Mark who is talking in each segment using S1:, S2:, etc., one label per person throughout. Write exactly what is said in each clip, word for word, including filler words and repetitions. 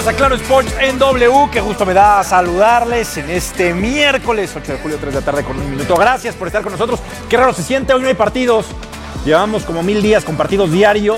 S1: A Claro Sports en W, que justo me da saludarles en este miércoles ocho de julio, tres de la tarde con un minuto. Gracias por estar con nosotros. Qué raro se siente, hoy no hay partidos. Llevamos como mil días con partidos diario.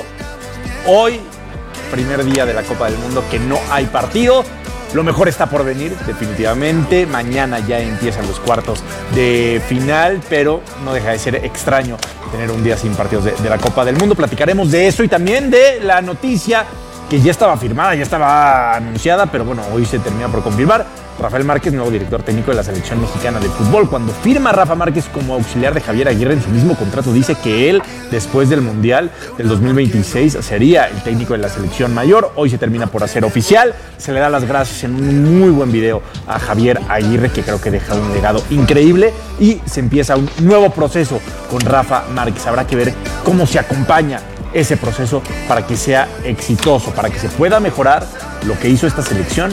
S1: Hoy, primer día de la Copa del Mundo que no hay partido. Lo mejor está por venir, definitivamente. Mañana ya empiezan los cuartos de final, pero no deja de ser extraño tener un día sin partidos de, de la Copa del Mundo. Platicaremos de eso y también de la noticia que ya estaba firmada, ya estaba anunciada, pero bueno, hoy se termina por confirmar. Rafael Márquez, nuevo director técnico de la selección mexicana de fútbol. Cuando firma Rafa Márquez como auxiliar de Javier Aguirre, en su mismo contrato dice que él, después del Mundial del dos mil veintiséis, sería el técnico de la selección mayor. Hoy se termina por hacer oficial. Se le da las gracias en un muy buen video a Javier Aguirre, que creo que deja un legado increíble. Y se empieza un nuevo proceso con Rafa Márquez. Habrá que ver cómo se acompaña ese proceso para que sea exitoso, para que se pueda mejorar lo que hizo esta selección.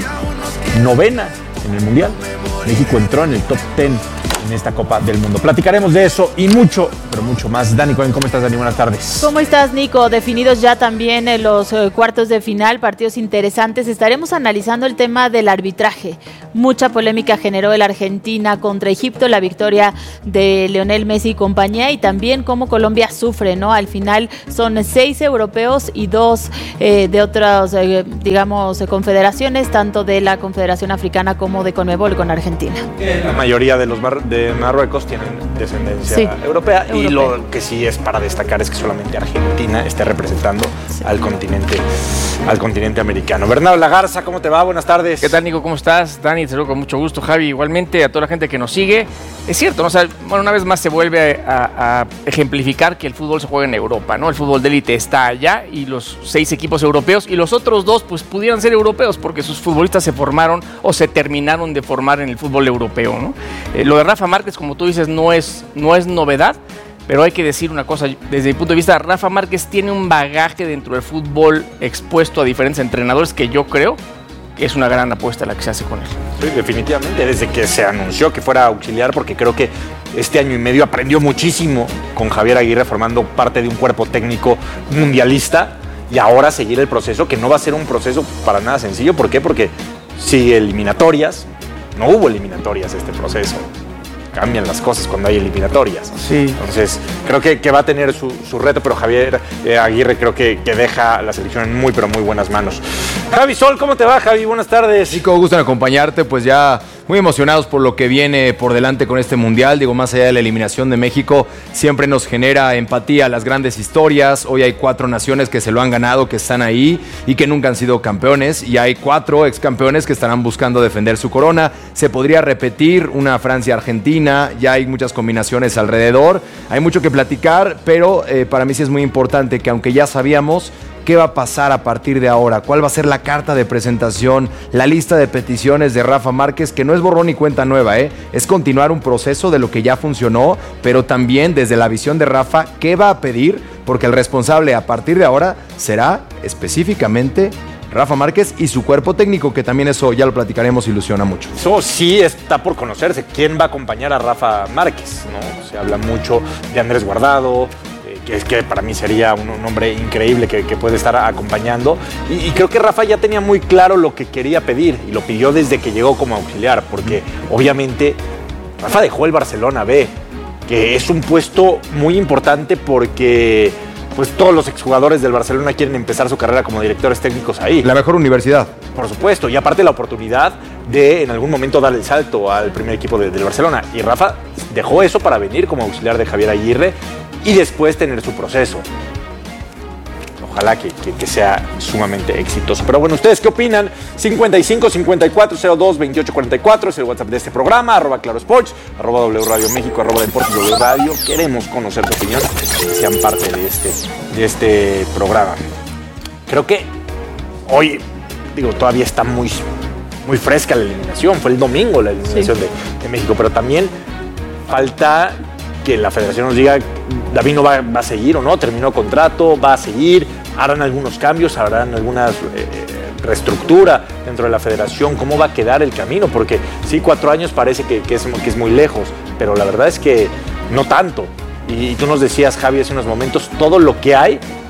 S1: Novena en el Mundial. México entró en el top diez en esta Copa del Mundo. Platicaremos de eso y mucho, pero mucho más. Dani Cohen, ¿cómo estás, Dani? Buenas tardes.
S2: ¿Cómo estás, Nico? Definidos ya también eh, los eh, cuartos de final, partidos interesantes. Estaremos analizando el tema del arbitraje. Mucha polémica generó el Argentina contra Egipto, la victoria de Lionel Messi y compañía, y también cómo Colombia sufre, ¿no? Al final son seis europeos y dos eh, de otras, eh, digamos, eh, confederaciones, tanto de la Confederación Africana como de Conmebol con Argentina.
S1: La mayoría de los mar- de Marruecos tienen descendencia sí, europea, europea, y lo que sí es para destacar es que solamente Argentina esté representando sí. al continente al continente americano. Bernardo Lagarza, ¿cómo te va? Buenas tardes.
S3: ¿Qué tal, Nico? ¿Cómo estás? Dani, te saludo con mucho gusto. Javi, igualmente, a toda la gente que nos sigue. Es cierto, ¿no? O sea, bueno, una vez más se vuelve a, a ejemplificar que el fútbol se juega en Europa, ¿no? El fútbol de élite está allá y los seis equipos europeos y los otros dos pues pudieran ser europeos porque sus futbolistas se formaron o se terminaron de formar en el fútbol europeo, ¿no? Eh, lo de Rafa Márquez, como tú dices, no es, no es novedad. Pero hay que decir una cosa, desde mi punto de vista, Rafa Márquez tiene un bagaje dentro del fútbol expuesto a diferentes entrenadores que yo creo que es una gran apuesta la que se hace con él.
S1: Sí, definitivamente, desde que se anunció que fuera auxiliar, porque creo que este año y medio aprendió muchísimo con Javier Aguirre formando parte de un cuerpo técnico mundialista y ahora seguir el proceso, que no va a ser un proceso para nada sencillo. ¿Por qué? Porque sigue eliminatorias, no hubo eliminatorias este proceso. Cambian las cosas cuando hay eliminatorias.
S3: Sí.
S1: Entonces, creo que, que va a tener su, su reto, pero Javier eh, Aguirre creo que, que deja la selección en muy, pero muy buenas manos. Javi Sol, ¿cómo te va, Javi? Buenas tardes.
S4: Nico, gusto en acompañarte, pues ya muy emocionados por lo que viene por delante con este Mundial. Digo, más allá de la eliminación de México, siempre nos genera empatía las grandes historias. Hoy hay cuatro naciones que se lo han ganado, que están ahí y que nunca han sido campeones. Y hay cuatro ex campeones que estarán buscando defender su corona. Se podría repetir una Francia-Argentina. Ya hay muchas combinaciones alrededor. Hay mucho que platicar, pero eh, para mí sí es muy importante que aunque ya sabíamos qué va a pasar a partir de ahora, cuál va a ser la carta de presentación, la lista de peticiones de Rafa Márquez, que no es borrón y cuenta nueva, ¿eh? Es continuar un proceso de lo que ya funcionó, pero también desde la visión de Rafa, qué va a pedir, porque el responsable a partir de ahora será específicamente Rafa Márquez y su cuerpo técnico, que también eso ya lo platicaremos, ilusiona mucho.
S1: Eso sí está por conocerse. ¿Quién va a acompañar a Rafa Márquez? ¿No? Se habla mucho de Andrés Guardado, que es que para mí sería un, un hombre increíble que, que puede estar acompañando. Y, y creo que Rafa ya tenía muy claro lo que quería pedir y lo pidió desde que llegó como auxiliar, porque obviamente Rafa dejó el Barcelona B, que es un puesto muy importante porque pues todos los exjugadores del Barcelona quieren empezar su carrera como directores técnicos ahí.
S4: La mejor universidad.
S1: Por supuesto, y aparte la oportunidad de en algún momento dar el salto al primer equipo de, del Barcelona. Y Rafa dejó eso para venir como auxiliar de Javier Aguirre y después tener su proceso. Ojalá que, que, que sea sumamente exitoso. Pero bueno, ¿ustedes qué opinan? cincuenta y cinco, cincuenta y cuatro, cero dos, veintiocho cuarenta y cuatro es el WhatsApp de este programa, arroba Claro Sports, arroba W Radio México, arroba Deportes W Radio. Queremos conocer tu opinión, que sean parte de este, de este programa. Creo que hoy, digo, todavía está muy, muy fresca la eliminación. Fue el domingo la eliminación sí. de, de México, pero también falta que la federación nos diga, David no va, va a seguir o no, terminó contrato, va a seguir, harán algunos cambios, harán alguna eh, reestructura dentro de la federación, cómo va a quedar el camino, porque sí, cuatro años parece que, que, es, que es muy lejos, pero la verdad es que no tanto. Y, y tú nos decías, Javi, hace unos momentos, todo lo que hay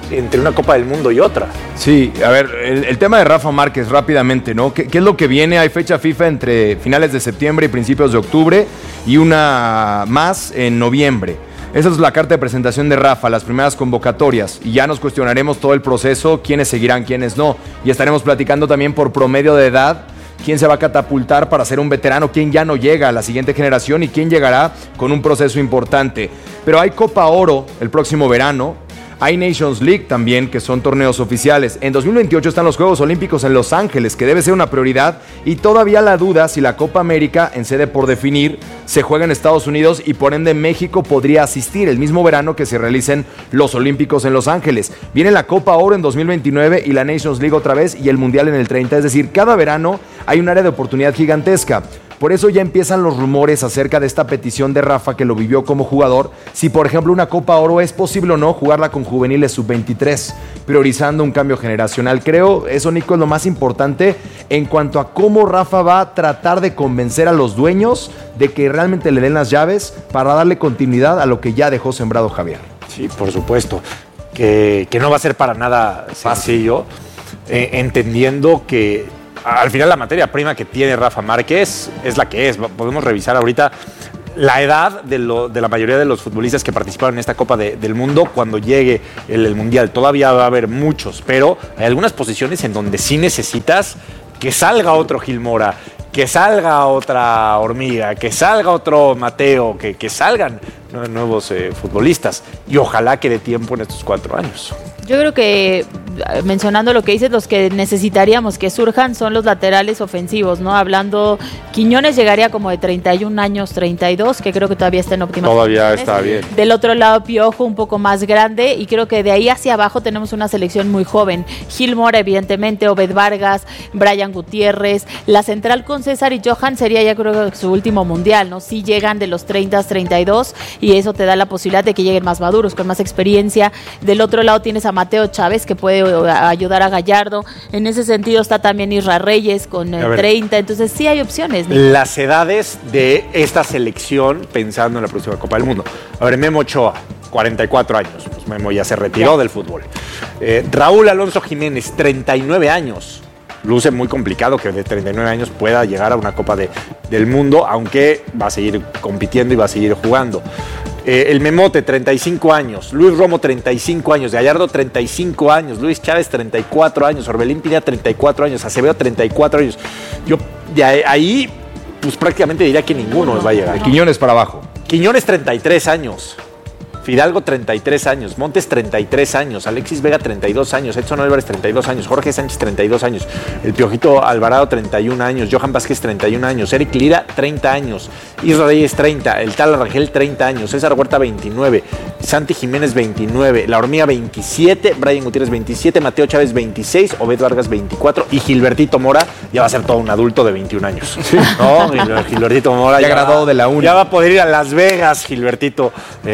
S1: entre una Copa del Mundo y otra.
S4: Sí, a ver, el, el tema de Rafa Márquez rápidamente, ¿no? ¿Qué, ¿Qué es lo que viene? Hay fecha FIFA entre finales de septiembre y principios de octubre y una más en noviembre. Esa es la carta de presentación de Rafa, las primeras convocatorias, y ya nos cuestionaremos todo el proceso, quiénes seguirán, quiénes no, y estaremos platicando también por promedio de edad, quién se va a catapultar para ser un veterano, quién ya no llega a la siguiente generación y quién llegará con un proceso importante. Pero hay Copa Oro el próximo verano, hay Nations League también, que son torneos oficiales. En dos mil veintiocho están los Juegos Olímpicos en Los Ángeles, que debe ser una prioridad, y todavía la duda si la Copa América, en sede por definir, se juega en Estados Unidos y por ende México podría asistir el mismo verano que se realicen los Olímpicos en Los Ángeles. Viene la Copa Oro en dos mil veintinueve y la Nations League otra vez y el Mundial en el treinta, es decir, cada verano hay un área de oportunidad gigantesca. Por eso ya empiezan los rumores acerca de esta petición de Rafa, que lo vivió como jugador, si por ejemplo una Copa Oro es posible o no jugarla con juveniles sub veintitrés, priorizando un cambio generacional. Creo eso, Nico, es lo más importante en cuanto a cómo Rafa va a tratar de convencer a los dueños de que realmente le den las llaves para darle continuidad a lo que ya dejó sembrado Javier.
S1: Sí, por supuesto, que, que no va a ser para nada sencillo, eh, entendiendo que al final la materia prima que tiene Rafa Márquez es la que es. Podemos revisar ahorita la edad de, lo, de la mayoría de los futbolistas que participaron en esta Copa de, del Mundo cuando llegue el, el Mundial. Todavía va a haber muchos, pero hay algunas posiciones en donde sí necesitas que salga otro Gil Mora, que salga otra Hormiga, que salga otro Mateo, que, que salgan nuevos eh, futbolistas. Y ojalá que dé tiempo en estos cuatro años.
S2: Yo creo que, mencionando lo que dices, los que necesitaríamos que surjan son los laterales ofensivos, ¿no? Hablando, Quiñones llegaría como de treinta y un años, treinta y dos, que creo que todavía está en óptimas
S1: Todavía
S2: condiciones.
S1: está bien.
S2: Del otro lado, Piojo, un poco más grande, y creo que de ahí hacia abajo tenemos una selección muy joven. Gil Mora, evidentemente, Obed Vargas, Brian Gutiérrez, la central con César y Johan sería ya creo que su último mundial, ¿no? Sí llegan de los treinta, treinta y dos, y eso te da la posibilidad de que lleguen más maduros, con más experiencia. Del otro lado tienes a Mateo Chávez, que puede ayudar a Gallardo. En ese sentido está también Isra Reyes con eh, treinta, entonces sí hay opciones, ¿no?
S1: Las edades de esta selección pensando en la próxima Copa del Mundo. A ver, Memo Ochoa, cuarenta y cuatro años, pues Memo ya se retiró ya del fútbol. Eh, Raúl Alonso Jiménez, treinta y nueve años. Luce muy complicado que de treinta y nueve años pueda llegar a una Copa de, del Mundo, aunque va a seguir compitiendo y va a seguir jugando. Eh, el Memote, treinta y cinco años. Luis Romo, treinta y cinco años. Gallardo, treinta y cinco años. Luis Chávez, treinta y cuatro años. Orbelín Pineda, treinta y cuatro años. Acevedo, treinta y cuatro años. Yo de ahí, pues prácticamente diría que ninguno no, va a llegar.
S4: De Quiñones para abajo.
S1: Quiñones, treinta y tres años. Fidalgo, treinta y tres años. Montes, treinta y tres años. Alexis Vega, treinta y dos años. Edson Álvarez, treinta y dos años. Jorge Sánchez, treinta y dos años. El Piojito Alvarado, treinta y un años. Johan Vázquez, treinta y un años. Eric Lira, treinta años. Isra Reyes, treinta. El Tal Rangel, treinta años. César Huerta, veintinueve. Santi Jiménez, veintinueve. La Hormiga, veintisiete. Brian Gutiérrez, veintisiete. Mateo Chávez, veintiséis. Obed Vargas, veinticuatro. Y Gilbertito Mora ya va a ser todo un adulto de veintiún años. Sí. ¿No? Gilbertito Mora
S4: ya,
S1: ya
S4: graduado de la uni.
S1: Ya va a poder ir a Las Vegas, Gilbertito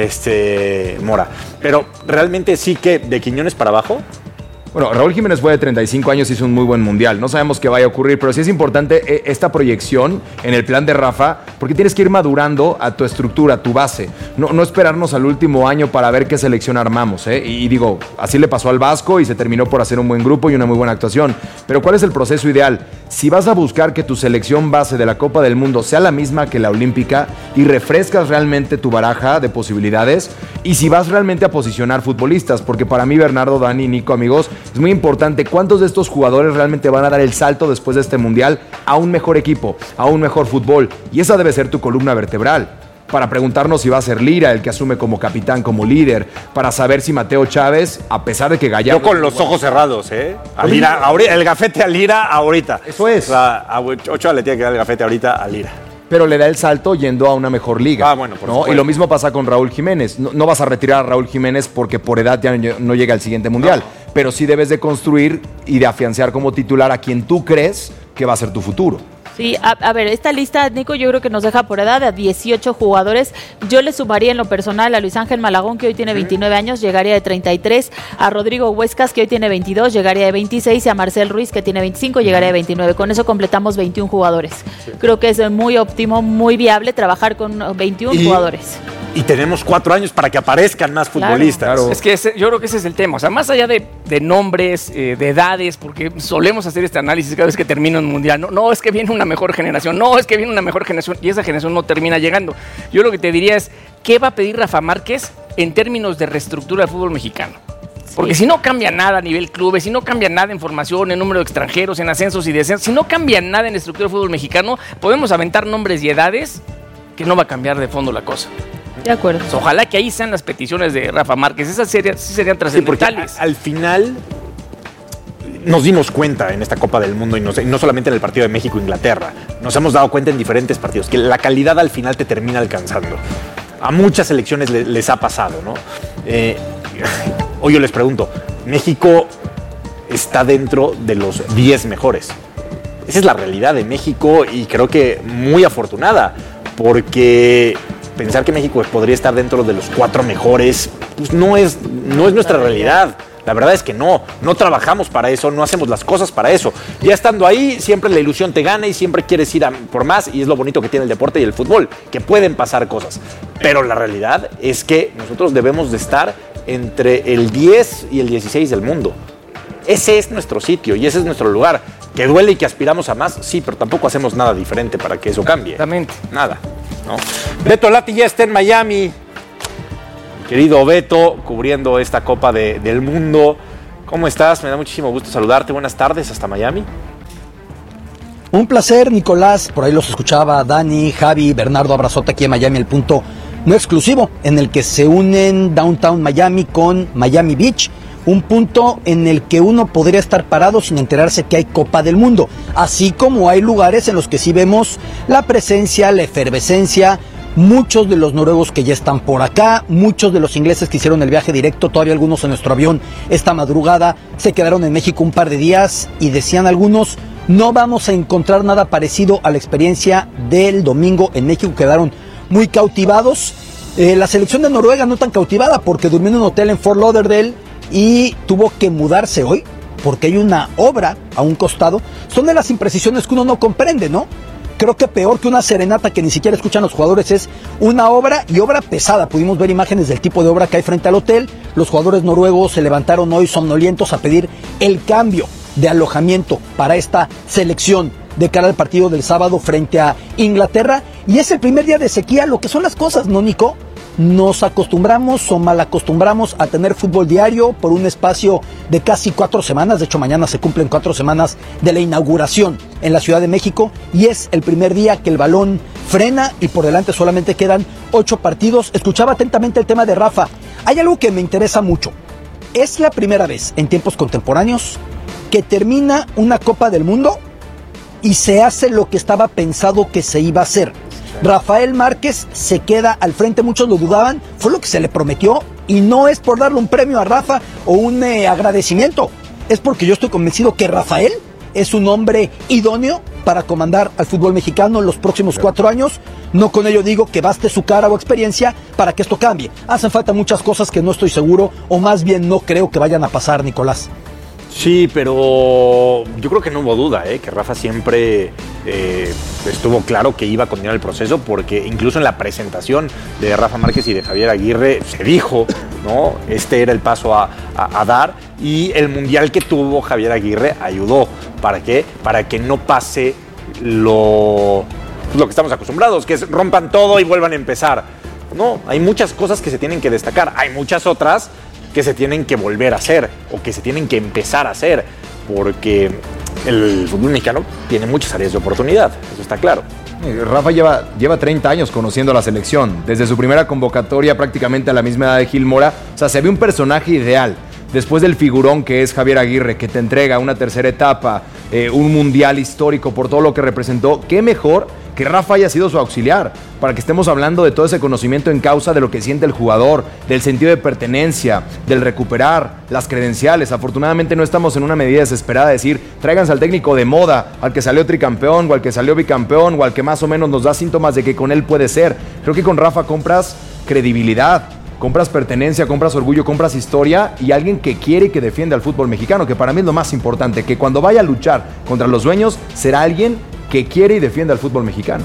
S1: este, Mora. Pero realmente sí que de Quiñones para abajo.
S4: Bueno, Raúl Jiménez fue de treinta y cinco años, hizo un muy buen mundial. No sabemos qué vaya a ocurrir, pero sí es importante esta proyección en el plan de Rafa, porque tienes que ir madurando a tu estructura, a tu base. No, no esperarnos al último año para ver qué selección armamos, ¿eh? Y, y digo, así le pasó al Vasco y se terminó por hacer un buen grupo y una muy buena actuación. Pero ¿cuál es el proceso ideal? Si vas a buscar que tu selección base de la Copa del Mundo sea la misma que la olímpica y refrescas realmente tu baraja de posibilidades, y si vas realmente a posicionar futbolistas, porque para mí, Bernardo, Dani, Nico, amigos, es muy importante cuántos de estos jugadores realmente van a dar el salto después de este mundial a un mejor equipo, a un mejor fútbol, y esa debe ser tu columna vertebral. Para preguntarnos si va a ser Lira el que asume como capitán, como líder, para saber si Mateo Chávez, a pesar de que Gallardo...
S1: Yo con los ojos cerrados, ¿eh? A Lira, ahorita, el gafete a Lira ahorita.
S4: Eso es.
S1: O sea, a Ochoa le tiene que dar el gafete ahorita a Lira.
S4: Pero le da el salto yendo a una mejor liga.
S1: Ah, bueno, por
S4: ¿no?
S1: supuesto.
S4: Y lo mismo pasa con Raúl Jiménez. No, no vas a retirar a Raúl Jiménez porque por edad ya no llega al siguiente mundial. No. Pero sí debes de construir y de afianzar como titular a quien tú crees que va a ser tu futuro.
S2: Sí, a, a ver, esta lista, Nico, yo creo que nos deja por edad a dieciocho jugadores. Yo le sumaría en lo personal a Luis Ángel Malagón, que hoy tiene veintinueve años, llegaría de treinta y tres, a Rodrigo Huescas, que hoy tiene veintidós, llegaría de veintiséis, y a Marcel Ruiz, que tiene veinticinco, llegaría de veintinueve. Con eso completamos veintiún jugadores. Sí. Creo que es muy óptimo, muy viable trabajar con veintiún
S1: y,
S2: jugadores.
S1: Y tenemos cuatro años para que aparezcan más futbolistas.
S3: Claro. Es que ese, yo creo que ese es el tema. O sea, más allá de, de nombres, eh, de edades, porque solemos hacer este análisis cada vez que termina un mundial. No, no, es que viene una mejor generación. No, es que viene una mejor generación. Y esa generación no termina llegando. Yo lo que te diría es, ¿qué va a pedir Rafa Márquez en términos de reestructura del fútbol mexicano? Porque si no cambia nada a nivel clubes, si no cambia nada en formación, en número de extranjeros, en ascensos y descensos, si no cambia nada en la estructura del fútbol mexicano, podemos aventar nombres y edades que no va a cambiar de fondo la cosa.
S2: De acuerdo.
S3: Pues ojalá que ahí sean las peticiones de Rafa Márquez. Esas serían, sí serían trascendentales.
S1: Sí, al final nos dimos cuenta en esta Copa del Mundo y, nos, y no solamente en el partido de México-Inglaterra. Nos hemos dado cuenta en diferentes partidos que la calidad al final te termina alcanzando. A muchas selecciones les, les ha pasado, ¿no? Eh, hoy yo les pregunto, ¿México está dentro de los diez mejores? Esa es la realidad de México y creo que muy afortunada, porque pensar que México podría estar dentro de los cuatro mejores, pues no es, no es nuestra realidad. La verdad es que no, no trabajamos para eso, no hacemos las cosas para eso. Ya estando ahí, siempre la ilusión te gana y siempre quieres ir a por más, y es lo bonito que tiene el deporte y el fútbol, que pueden pasar cosas. Pero la realidad es que nosotros debemos de estar entre el diez y el dieciséis del mundo. Ese es nuestro sitio y ese es nuestro lugar. Que duele y que aspiramos a más, sí, pero tampoco hacemos nada diferente para que eso cambie.
S3: Exactamente.
S1: Nada, ¿no? Beto Lati ya está en Miami. Querido Beto, cubriendo esta Copa de, del Mundo. ¿Cómo estás? Me da muchísimo gusto saludarte. Buenas tardes hasta Miami.
S5: Un placer, Nicolás. Por ahí los escuchaba Dani, Javi, Bernardo, abrazote aquí en Miami, el punto no exclusivo, en el que se unen Downtown Miami con Miami Beach. Un punto en el que uno podría estar parado sin enterarse que hay Copa del Mundo. Así como hay lugares en los que sí vemos la presencia, la efervescencia. Muchos de los noruegos que ya están por acá, muchos de los ingleses que hicieron el viaje directo, todavía algunos en nuestro avión esta madrugada, se quedaron en México un par de días y decían algunos, no vamos a encontrar nada parecido a la experiencia del domingo en México. Quedaron muy cautivados. Eh, la selección de Noruega no tan cautivada porque durmió en un hotel en Fort Lauderdale y tuvo que mudarse hoy porque hay una obra a un costado. Son de las imprecisiones que uno no comprende, ¿no? Creo que peor que una serenata que ni siquiera escuchan los jugadores es una obra, y obra pesada. Pudimos ver imágenes del tipo de obra que hay frente al hotel. Los jugadores noruegos se levantaron hoy somnolientos a pedir el cambio de alojamiento para esta selección de cara al partido del sábado frente a Inglaterra. Y es el primer día de sequía, lo que son las cosas, ¿no, Nico? Nos acostumbramos o mal acostumbramos a tener fútbol diario por un espacio de casi cuatro semanas. De hecho, mañana se cumplen cuatro semanas de la inauguración en la Ciudad de México y es el primer día que el balón frena y por delante solamente quedan ocho partidos. Escuchaba atentamente el tema de Rafa. Hay algo que me interesa mucho. Es la primera vez en tiempos contemporáneos que termina una Copa del Mundo y se hace lo que estaba pensado que se iba a hacer. Rafael Márquez se queda al frente, muchos lo dudaban, fue lo que se le prometió y no es por darle un premio a Rafa o un eh, agradecimiento, es porque yo estoy convencido que Rafael es un hombre idóneo para comandar al fútbol mexicano en los próximos cuatro años. No con ello digo que baste su cara o experiencia para que esto cambie. Hacen falta muchas cosas que no estoy seguro o más bien no creo que vayan a pasar, Nicolás.
S1: Sí, pero yo creo que no hubo duda, ¿eh? que Rafa siempre eh, estuvo claro que iba a continuar el proceso, porque incluso en la presentación de Rafa Márquez y de Javier Aguirre se dijo, ¿no? Este era el paso a, a, a dar, y el mundial que tuvo Javier Aguirre ayudó. ¿Para qué? Para que no pase lo, lo que estamos acostumbrados, que es rompan todo y vuelvan a empezar. No, hay muchas cosas que se tienen que destacar, hay muchas otras que se tienen que volver a hacer o que se tienen que empezar a hacer, porque el fútbol mexicano tiene muchas áreas de oportunidad, eso está claro.
S4: Rafa lleva, lleva treinta años conociendo a la selección, desde su primera convocatoria prácticamente a la misma edad de Gil Mora. O sea, se ve un personaje ideal. Después del figurón que es Javier Aguirre, que te entrega una tercera etapa, eh, un mundial histórico por todo lo que representó, qué mejor que Rafa haya sido su auxiliar, para que estemos hablando de todo ese conocimiento en causa de lo que siente el jugador, del sentido de pertenencia, del recuperar las credenciales. Afortunadamente no estamos en una medida desesperada de decir, tráiganse al técnico de moda, al que salió tricampeón, o al que salió bicampeón, o al que más o menos nos da síntomas de que con él puede ser. Creo que con Rafa compras credibilidad, compras pertenencia, compras orgullo, compras historia y alguien que quiere y que defiende al fútbol mexicano, que para mí es lo más importante, que cuando vaya a luchar contra los dueños será alguien que quiere y defiende al fútbol mexicano.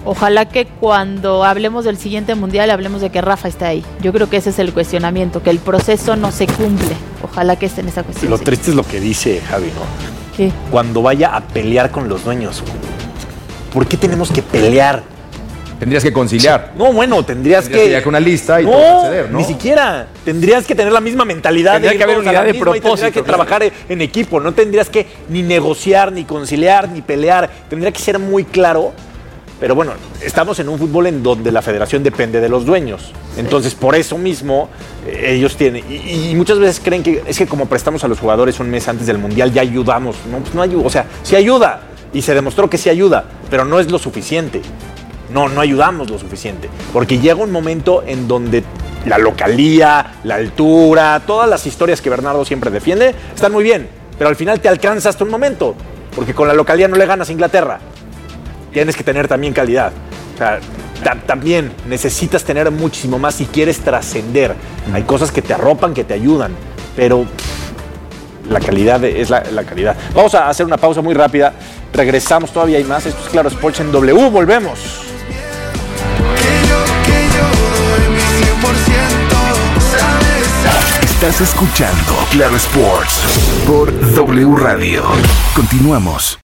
S2: Ojalá que cuando hablemos del siguiente mundial hablemos de que Rafa está ahí. Yo creo que ese es el cuestionamiento, que el proceso no se cumple. Ojalá que esté en esa cuestión.
S1: Lo
S2: sí.
S1: triste es lo que dice Javi, ¿no?
S2: ¿Qué?
S1: Cuando vaya a pelear con los dueños. ¿Por qué tenemos que pelear?
S4: Tendrías que conciliar.
S1: No, bueno, tendrías,
S4: Tendrías
S1: que...
S4: que... ya con una lista y
S1: no,
S4: todo acceder, ¿no?
S1: Ni siquiera. Tendrías que tener la misma mentalidad.
S3: Tendría
S1: de
S3: que haber
S1: irnos a la
S3: unidad de
S1: misma y
S3: propósito,
S1: tendrías que
S3: claro.
S1: trabajar en equipo. No tendrías que ni negociar, ni conciliar, ni pelear. Tendría que ser muy claro. Pero bueno, estamos en un fútbol en donde la federación depende de los dueños. Entonces, por eso mismo, eh, ellos tienen... Y, y muchas veces creen que es que como prestamos a los jugadores un mes antes del Mundial, ya ayudamos. No, pues no ayuda. O sea, sí ayuda. Y se demostró que sí ayuda, pero no es lo suficiente. No, no ayudamos lo suficiente. Porque llega un momento en donde la localía, la altura, todas las historias que Bernardo siempre defiende, están muy bien. Pero al final te alcanza hasta un momento. Porque con la localía no le ganas a Inglaterra. Tienes que tener también calidad. O sea, ta- también necesitas tener muchísimo más si quieres trascender. Hay cosas que te arropan, que te ayudan, pero pff, la calidad es la, la calidad. Vamos a hacer una pausa muy rápida. Regresamos, todavía hay más. Esto es Claro Sports en W. Volvemos.
S6: Estás escuchando Claro Sports por W Radio. Continuamos.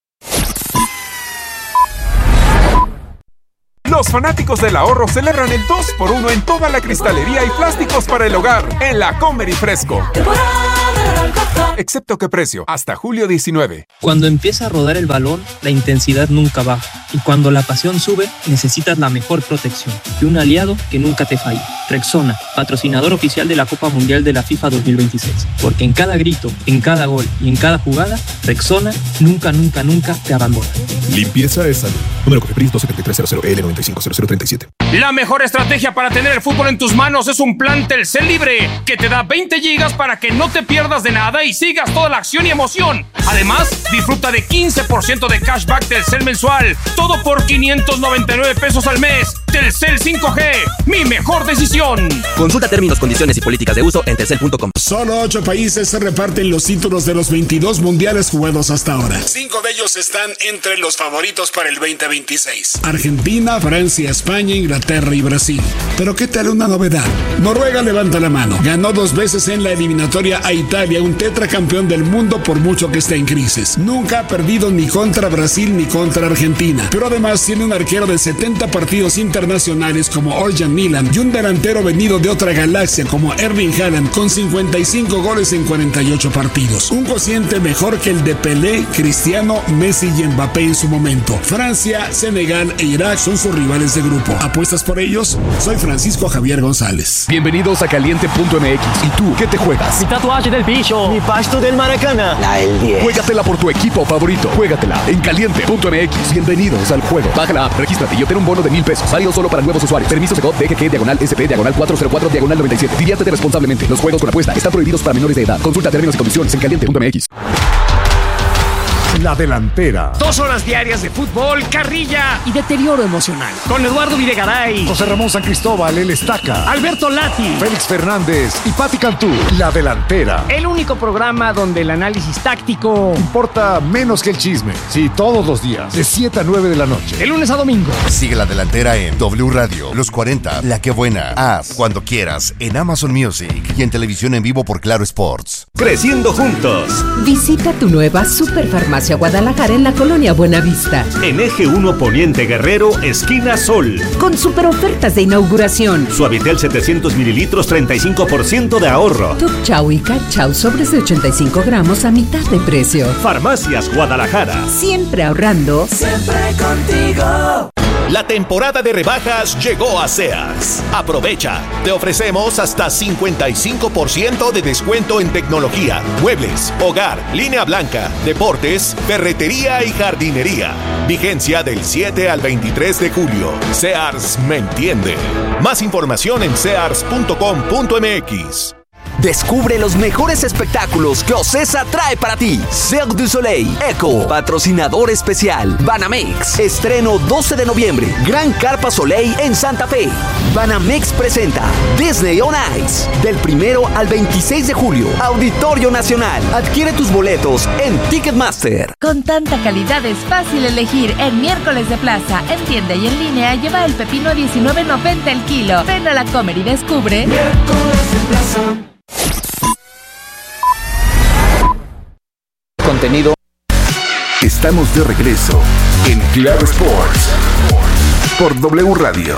S7: Los fanáticos del ahorro celebran el dos por uno en toda la cristalería y plásticos para el hogar en la Comer y Fresco. Excepto que precio, hasta julio diecinueve.
S8: Cuando empieza a rodar el balón, la intensidad nunca baja. Y cuando la pasión sube, necesitas la mejor protección y un aliado que nunca te falle. Rexona, patrocinador oficial de la Copa Mundial de la FIFA dos mil veintiséis. Porque en cada grito, en cada gol y en cada jugada, Rexona nunca, nunca, nunca te abandona.
S9: Limpieza es salud. Número Cofepris dos siete tres cero cero L nueve cinco cero cero tres siete.
S10: La mejor estrategia para tener el fútbol en tus manos es un plan Telcel Libre que te da veinte gigas para que no te pierdas de nada y sigas toda la acción y emoción. Además, disfruta de quince por ciento de cashback Telcel mensual. Todo por quinientos noventa y nueve pesos al mes. Telcel cinco G, mi mejor decisión.
S11: Consulta términos, condiciones y políticas de uso en telcel punto com.
S12: Solo ocho países se reparten los títulos de los veintidós mundiales jugados hasta ahora. Cinco de ellos están entre los favoritos para el veinte veintiséis. Argentina, Francia, España, Inglaterra y Brasil. Pero ¿qué tal una novedad? Noruega levanta la mano. Ganó dos veces en la eliminatoria a Italia, un tetracampeón del mundo por mucho que esté en crisis. Nunca ha perdido ni contra Brasil ni contra Argentina. Pero además tiene un arquero de setenta partidos internacionales como Orjan Milan y un delantero venido de otra galaxia como Erling Haaland con cincuenta y cinco goles en cuarenta y ocho partidos. Un cociente mejor que el de Pelé, Cristiano, Messi y Mbappé en su momento. Francia, Senegal e Irak son sus rivales de grupo. ¿Apuestas por ellos? Soy Francisco Javier González.
S9: Bienvenidos a Caliente punto M X. ¿Y tú qué te juegas?
S13: Mi tatuaje del bicho. Mi pasto del Maracaná.
S5: La del diez.
S9: Juégatela por tu equipo favorito. Juégatela en Caliente punto M X. Bienvenidos al juego. Baja la app, regístrate y obtén un bono de mil pesos. Válido solo para nuevos usuarios. Permiso Segov D G G diagonal S P diagonal cuatro cero cuatro diagonal noventa y siete. Diviértete responsablemente. Los juegos con apuesta están prohibidos para menores de edad. Consulta términos y condiciones en Caliente punto M X.
S6: La Delantera.
S10: Dos horas diarias de fútbol, carrilla
S13: Y deterioro emocional.
S10: con Eduardo Videgaray,
S6: José Ramón San Cristóbal, el Estaca.
S10: Alberto Lati.
S6: Félix Fernández y Pati Cantú. La Delantera.
S13: El único programa donde el análisis táctico.
S6: Importa menos que el chisme. Sí, todos los días. De siete a nueve de la noche.
S13: De lunes a domingo.
S14: Sigue La Delantera en W Radio, Los cuarenta, La Que Buena, App, cuando quieras, en Amazon Music y en televisión en vivo por Claro Sports.
S15: Creciendo juntos.
S16: Visita tu nueva Superfarmacia Guadalajara en la colonia Buenavista.
S15: En Eje uno Poniente Guerrero, esquina Sol.
S16: Con super ofertas de inauguración.
S15: Suavitel setecientos mililitros, treinta y cinco por ciento de ahorro.
S16: Top Chau y Cat Chau sobres de ochenta y cinco gramos a mitad de precio.
S15: Farmacias Guadalajara.
S16: Siempre ahorrando.
S17: Siempre contigo.
S18: La temporada de rebajas llegó a Sears. Aprovecha. Te ofrecemos hasta cincuenta y cinco por ciento de descuento en tecnología, muebles, hogar, línea blanca, deportes, ferretería y jardinería. Vigencia del siete al veintitrés de julio. Sears me entiende. Más información en sears punto com punto m x.
S19: Descubre los mejores espectáculos que Ocesa trae para ti. Cirque du Soleil, Eco, patrocinador especial, Banamex. Estreno doce de noviembre, Gran Carpa Soleil en Santa Fe. Banamex presenta Disney on Ice. Del primero al veintiséis de julio, Auditorio Nacional. Adquiere tus boletos en Ticketmaster.
S20: Con tanta calidad es fácil elegir. En miércoles de plaza, en tienda y en línea, lleva el pepino a diecinueve noventa el kilo. Ven a la Comer y descubre. Miércoles de plaza.
S9: Contenido.
S6: Estamos de regreso en Claro Sports por W Radio.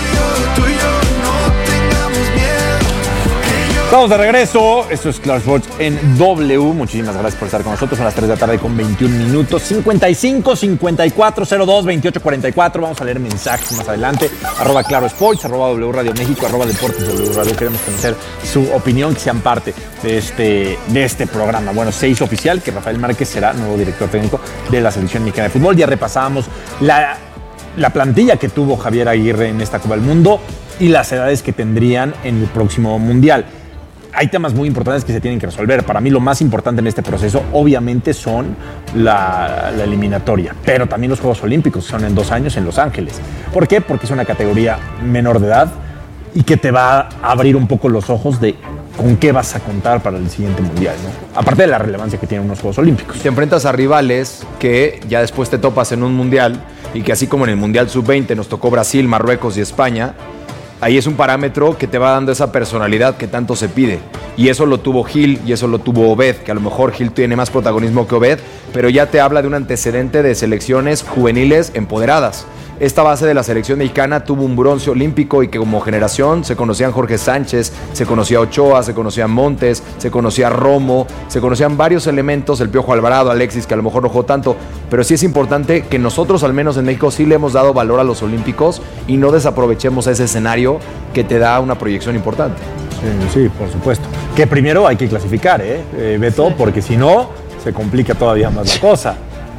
S1: Estamos de regreso, esto es Claro Sports en W. Muchísimas gracias por estar con nosotros. Son las tres de la tarde con veintiún minutos. cincuenta y cinco, cincuenta y cuatro, cero dos, veintiocho, cuarenta y cuatro. Vamos a leer mensajes más adelante. Arroba Claro Sports, arroba W Radio México, arroba Deportes W Radio. Queremos conocer su opinión, que sean parte de este, de este programa. Bueno, se hizo oficial que Rafael Márquez será nuevo director técnico de la Selección Mexicana de Fútbol. Ya repasábamos la, la plantilla que tuvo Javier Aguirre en esta Copa del Mundo y las edades que tendrían en el próximo Mundial. Hay temas muy importantes que se tienen que resolver. Para mí lo más importante en este proceso obviamente son la, la eliminatoria, pero también los Juegos Olímpicos, que son en dos años en Los Ángeles. ¿Por qué? Porque es una categoría menor de edad y que te va a abrir un poco los ojos de con qué vas a contar para el siguiente Mundial, ¿no? Aparte de la relevancia que tienen unos Juegos Olímpicos.
S4: Te enfrentas a rivales que ya después te topas en un Mundial y que así como en el Mundial sub veinte nos tocó Brasil, Marruecos y España, ahí es un parámetro que te va dando esa personalidad que tanto se pide. Y eso lo tuvo Gil y eso lo tuvo Obed, que a lo mejor Gil tiene más protagonismo que Obed, pero ya te habla de un antecedente de selecciones juveniles empoderadas. Esta base de la selección mexicana tuvo un bronce olímpico y que como generación se conocían Jorge Sánchez, se conocía Ochoa, se conocía Montes, se conocía Romo, se conocían varios elementos, el Piojo Alvarado, Alexis, que a lo mejor no jugó tanto, pero sí es importante que nosotros al menos en México sí le hemos dado valor a los olímpicos y no desaprovechemos ese escenario que te da una proyección importante.
S1: Sí, sí, por supuesto. Que primero hay que clasificar, ¿eh, eh Beto? Sí. Porque si no, se complica todavía más la cosa.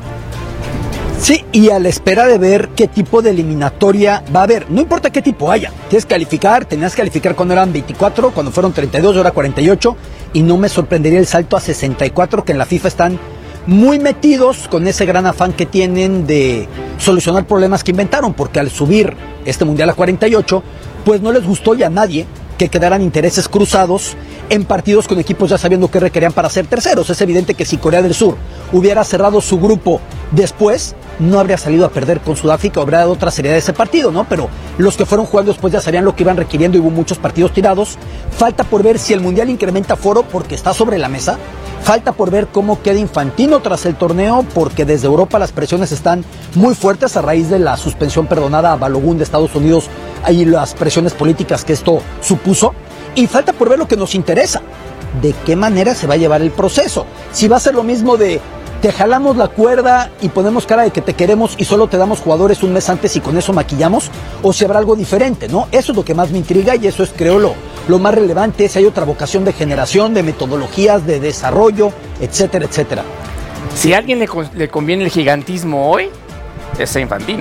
S5: Sí, y a la espera de ver qué tipo de eliminatoria va a haber. No importa qué tipo haya. Tienes que calificar, tenías que calificar cuando eran veinticuatro, cuando fueron treinta y dos, ahora cuarenta y ocho. Y no me sorprendería el salto a sesenta y cuatro, que en la FIFA están muy metidos con ese gran afán que tienen de solucionar problemas que inventaron. Porque al subir este Mundial a cuarenta y ocho, pues no les gustó ya a nadie que quedaran intereses cruzados en partidos con equipos ya sabiendo qué requerían para ser terceros. Es evidente que si Corea del Sur hubiera cerrado su grupo después, no habría salido a perder con Sudáfrica, habría dado otra seriedad de ese partido, ¿no? Pero los que fueron jugando después ya sabían lo que iban requiriendo y hubo muchos partidos tirados. Falta por ver si el Mundial incrementa aforo porque está sobre la mesa. Falta por ver cómo queda Infantino tras el torneo, porque desde Europa las presiones están muy fuertes a raíz de la suspensión perdonada a Balogun de Estados Unidos y las presiones políticas que esto supuso. Y falta por ver lo que nos interesa, de qué manera se va a llevar el proceso. Si va a ser lo mismo de te jalamos la cuerda y ponemos cara de que te queremos y solo te damos jugadores un mes antes y con eso maquillamos, o si habrá algo diferente, ¿no? Eso es lo que más me intriga y eso es, creo, lo, lo más relevante. Si hay otra vocación de generación, de metodologías, de desarrollo, etcétera, etcétera.
S3: Si a alguien le, le conviene el gigantismo hoy, es a Infantino.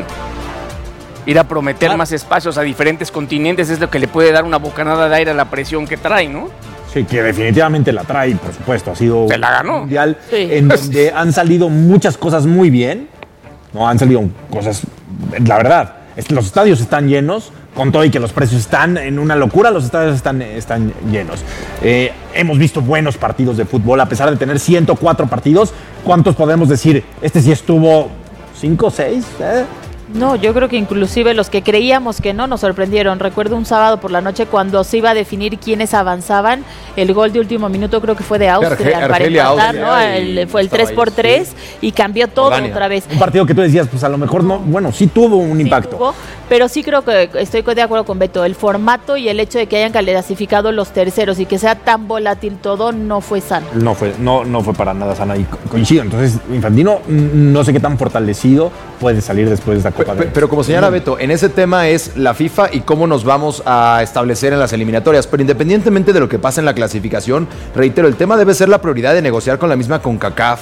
S3: Ir a prometer ah. más espacios a diferentes continentes es lo que le puede dar una bocanada de aire a la presión que trae, ¿no?
S1: Sí, que definitivamente la trae, por supuesto. Ha sido
S3: Se la ganó.
S1: un mundial sí. en donde han salido muchas cosas muy bien. No, han salido cosas, la verdad, los estadios están llenos, con todo y que los precios están en una locura, los estadios están, están llenos. Eh, hemos visto buenos partidos de fútbol, a pesar de tener ciento cuatro partidos. ¿Cuántos podemos decir? Este sí estuvo cinco, seis, ¿eh?
S2: No, yo creo que inclusive los que creíamos que no nos sorprendieron. Recuerdo un sábado por la noche cuando se iba a definir quiénes avanzaban. El gol de último minuto creo que fue de Austria Arge- para empatar, ¿no? El, fue el tres por tres y cambió todo Albania. Otra vez.
S1: Un partido que tú decías, pues a lo mejor no, bueno, sí tuvo un sí impacto.
S2: Tuvo, pero sí creo que estoy de acuerdo con Beto. El formato y el hecho de que hayan clasificado los terceros y que sea tan volátil todo no fue sano.
S1: No fue, no, no fue para nada sano y coincido. Entonces, Infantino no sé qué tan fortalecido puede salir después de esta Copa.
S4: Pero, pero como señala Beto, en ese tema es la FIFA y cómo nos vamos a establecer en las eliminatorias. Pero independientemente de lo que pase en la clasificación, reitero, el tema debe ser la prioridad de negociar con la misma CONCACAF,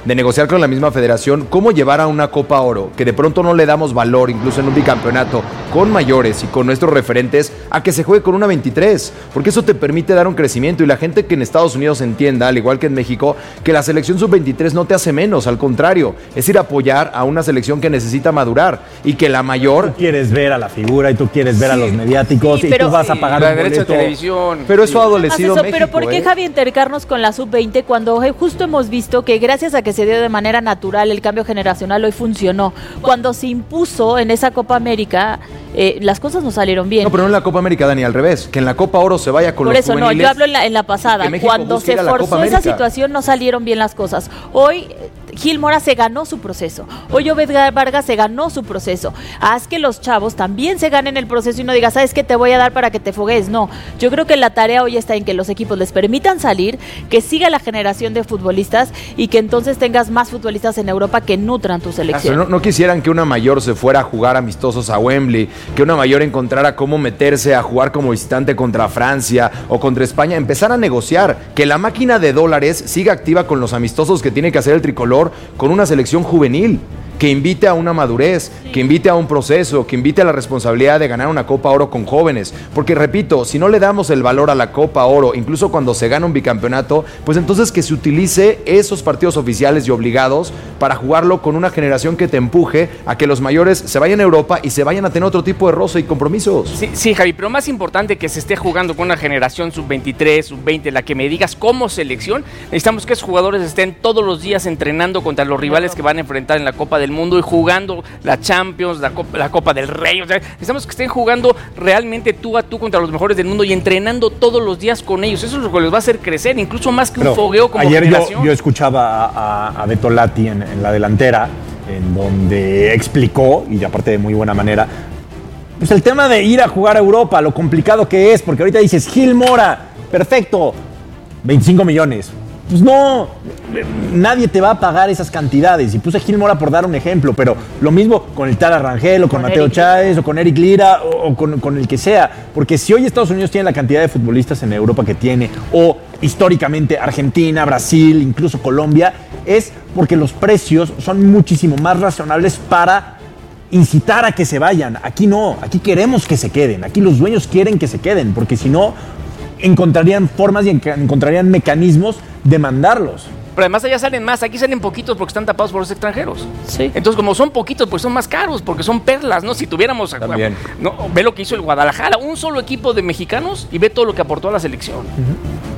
S4: de negociar con la misma federación cómo llevar a una Copa Oro, que de pronto no le damos valor, incluso en un bicampeonato, con mayores y con nuestros referentes, a que se juegue con una veintitrés, porque eso te permite dar un crecimiento y la gente que en Estados Unidos entienda, al igual que en México, que la selección sub veintitrés no te hace menos, al contrario, es ir a apoyar a una selección que necesita madurar y que la mayor...
S1: Tú quieres ver a la figura y tú quieres ver
S4: sí.
S1: a los mediáticos
S2: sí,
S1: y
S2: pero,
S1: tú vas a pagar
S3: la
S1: un
S3: derecha de
S1: boleto.
S3: televisión.
S4: Pero eso
S3: sí.
S4: ha adolecido
S2: eso,
S4: México.
S2: Pero ¿por qué,
S4: ¿eh?
S2: Javi, intercarnos con la sub veinte cuando justo hemos visto que gracias a que se dio de manera natural el cambio generacional hoy funcionó? Cuando se impuso en esa Copa América, eh, las cosas no salieron bien.
S4: No, pero no en la Copa América, Dani, al revés. Que en la Copa Oro se vaya con
S2: Por
S4: los
S2: eso
S4: juveniles.
S2: no, yo hablo en la, en la pasada. Cuando se forzó esa situación no salieron bien las cosas. Hoy Gil Mora se ganó su proceso. Hoy Obed Vargas se ganó su proceso. Haz que los chavos también se ganen el proceso y no digas, ¿sabes qué te voy a dar para que te fogues? No, yo creo que la tarea hoy está en que los equipos les permitan salir, que siga la generación de futbolistas y que entonces tengas más futbolistas en Europa que nutran tu selección.
S4: No, no quisieran que una mayor se fuera a jugar amistosos a Wembley, que una mayor encontrara cómo meterse a jugar como visitante contra Francia o contra España, empezar a negociar, que la máquina de dólares siga activa con los amistosos que tiene que hacer el tricolor con una selección juvenil, que invite a una madurez, que invite a un proceso, que invite a la responsabilidad de ganar una Copa Oro con jóvenes. Porque, repito, si no le damos el valor a la Copa Oro, incluso cuando se gana un bicampeonato, pues entonces que se utilice esos partidos oficiales y obligados para jugarlo con una generación que te empuje a que los mayores se vayan a Europa y se vayan a tener otro tipo de roce y compromisos.
S3: Sí, sí, Javi, pero más importante que se esté jugando con una generación sub veintitrés, sub veinte, la que me digas como selección, necesitamos que esos jugadores estén todos los días entrenando contra los rivales que van a enfrentar en la Copa del Mundo y jugando la Champions, la Copa, la Copa del Rey. O sea, necesitamos que estén jugando realmente tú a tú contra los mejores del mundo y entrenando todos los días con ellos. Eso es lo que les va a hacer crecer, incluso más que
S1: Pero
S3: un fogueo como
S1: ayer
S3: generación.
S1: yo, yo escuchaba a, a, a Beto Lati en, en la delantera, en donde explicó, y aparte de muy buena manera, pues el tema de ir a jugar a Europa, lo complicado que es, porque ahorita dices, Gil Mora, perfecto, veinticinco millones. Pues no, nadie te va a pagar esas cantidades. Y puse Gil Mora por dar un ejemplo, pero lo mismo con el Tala Rangel, o con, con Mateo Eric. Chávez, o con Eric Lira, o, o con, con el que sea. Porque si hoy Estados Unidos tiene la cantidad de futbolistas en Europa que tiene, o históricamente Argentina, Brasil, incluso Colombia, es porque los precios son muchísimo más razonables para incitar a que se vayan. Aquí no, aquí queremos que se queden, aquí los dueños quieren que se queden, porque si no, encontrarían formas y encontrarían mecanismos de mandarlos.
S3: Pero además allá salen más, aquí salen poquitos porque están tapados por los extranjeros.
S2: Sí.
S3: Entonces, como son poquitos, pues son más caros, porque son perlas, ¿no? Si tuviéramos...
S4: También.
S3: No, ve lo que hizo el Guadalajara, un solo equipo de mexicanos y ve todo lo que aportó a la selección.
S1: Uh-huh.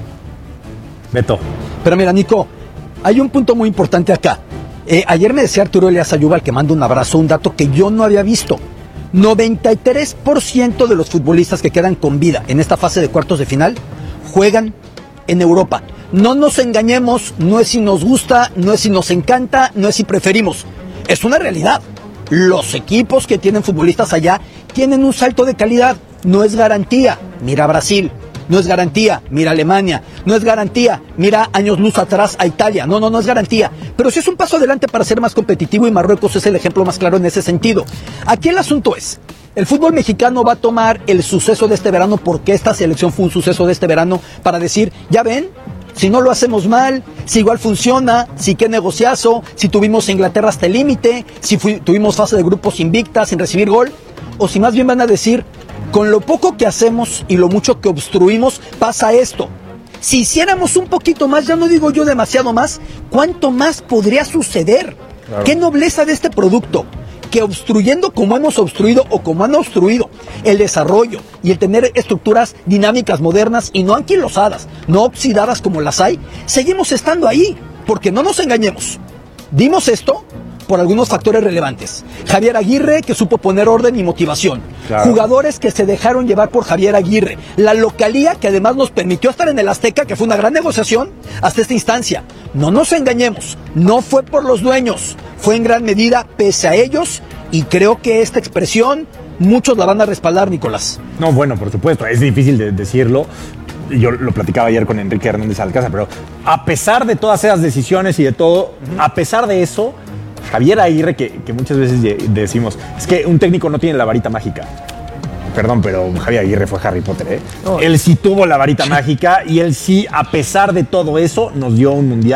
S1: Beto.
S5: Pero mira, Nico, hay un punto muy importante acá. Eh, ayer me decía Arturo Elías Ayuba, al que mando un abrazo, un dato que yo no había visto. noventa y tres por ciento de los futbolistas que quedan con vida en esta fase de cuartos de final juegan en Europa. No nos engañemos, no es si nos gusta, no es si nos encanta, no es si preferimos. Es una realidad. Los equipos que tienen futbolistas allá tienen un salto de calidad. No es garantía. Mira Brasil. No es garantía. Mira Alemania. No es garantía. Mira años luz atrás a Italia. No, no, no es garantía. Pero sí es un paso adelante para ser más competitivo y Marruecos es el ejemplo más claro en ese sentido. Aquí el asunto es, el fútbol mexicano va a tomar el suceso de este verano, porque esta selección fue un suceso de este verano, para decir, ya ven, si no lo hacemos mal, si igual funciona, si qué negociazo, si tuvimos a Inglaterra hasta el límite, si fui, tuvimos fase de grupos invicta sin recibir gol, o si más bien van a decir, con lo poco que hacemos y lo mucho que obstruimos, pasa esto. Si hiciéramos un poquito más, ya no digo yo demasiado más, ¿cuánto más podría suceder? Claro. ¿Qué nobleza de este producto? Que obstruyendo como hemos obstruido o como han obstruido el desarrollo y el tener estructuras dinámicas modernas y no anquilosadas, no oxidadas como las hay, seguimos estando ahí, porque no nos engañemos. Dimos esto por algunos factores relevantes. Javier Aguirre, que supo poner orden y motivación. Claro. Jugadores que se dejaron llevar por Javier Aguirre. La localía que además nos permitió estar en el Azteca, que fue una gran negociación hasta esta instancia. No nos engañemos, no fue por los dueños, fue en gran medida pese a ellos, y creo que esta expresión muchos la van a respaldar, Nicolás.
S1: No, bueno, por supuesto, es difícil de decirlo. Yo lo platicaba ayer con Enrique Hernández Alcázar, pero a pesar de todas esas decisiones y de todo, a pesar de eso, Javier Aguirre, que, que muchas veces decimos, es que un técnico no tiene la varita mágica. Perdón, pero Javier Aguirre fue Harry Potter, ¿eh? No. Él sí tuvo la varita mágica y él sí, a pesar de todo eso, nos dio un mundial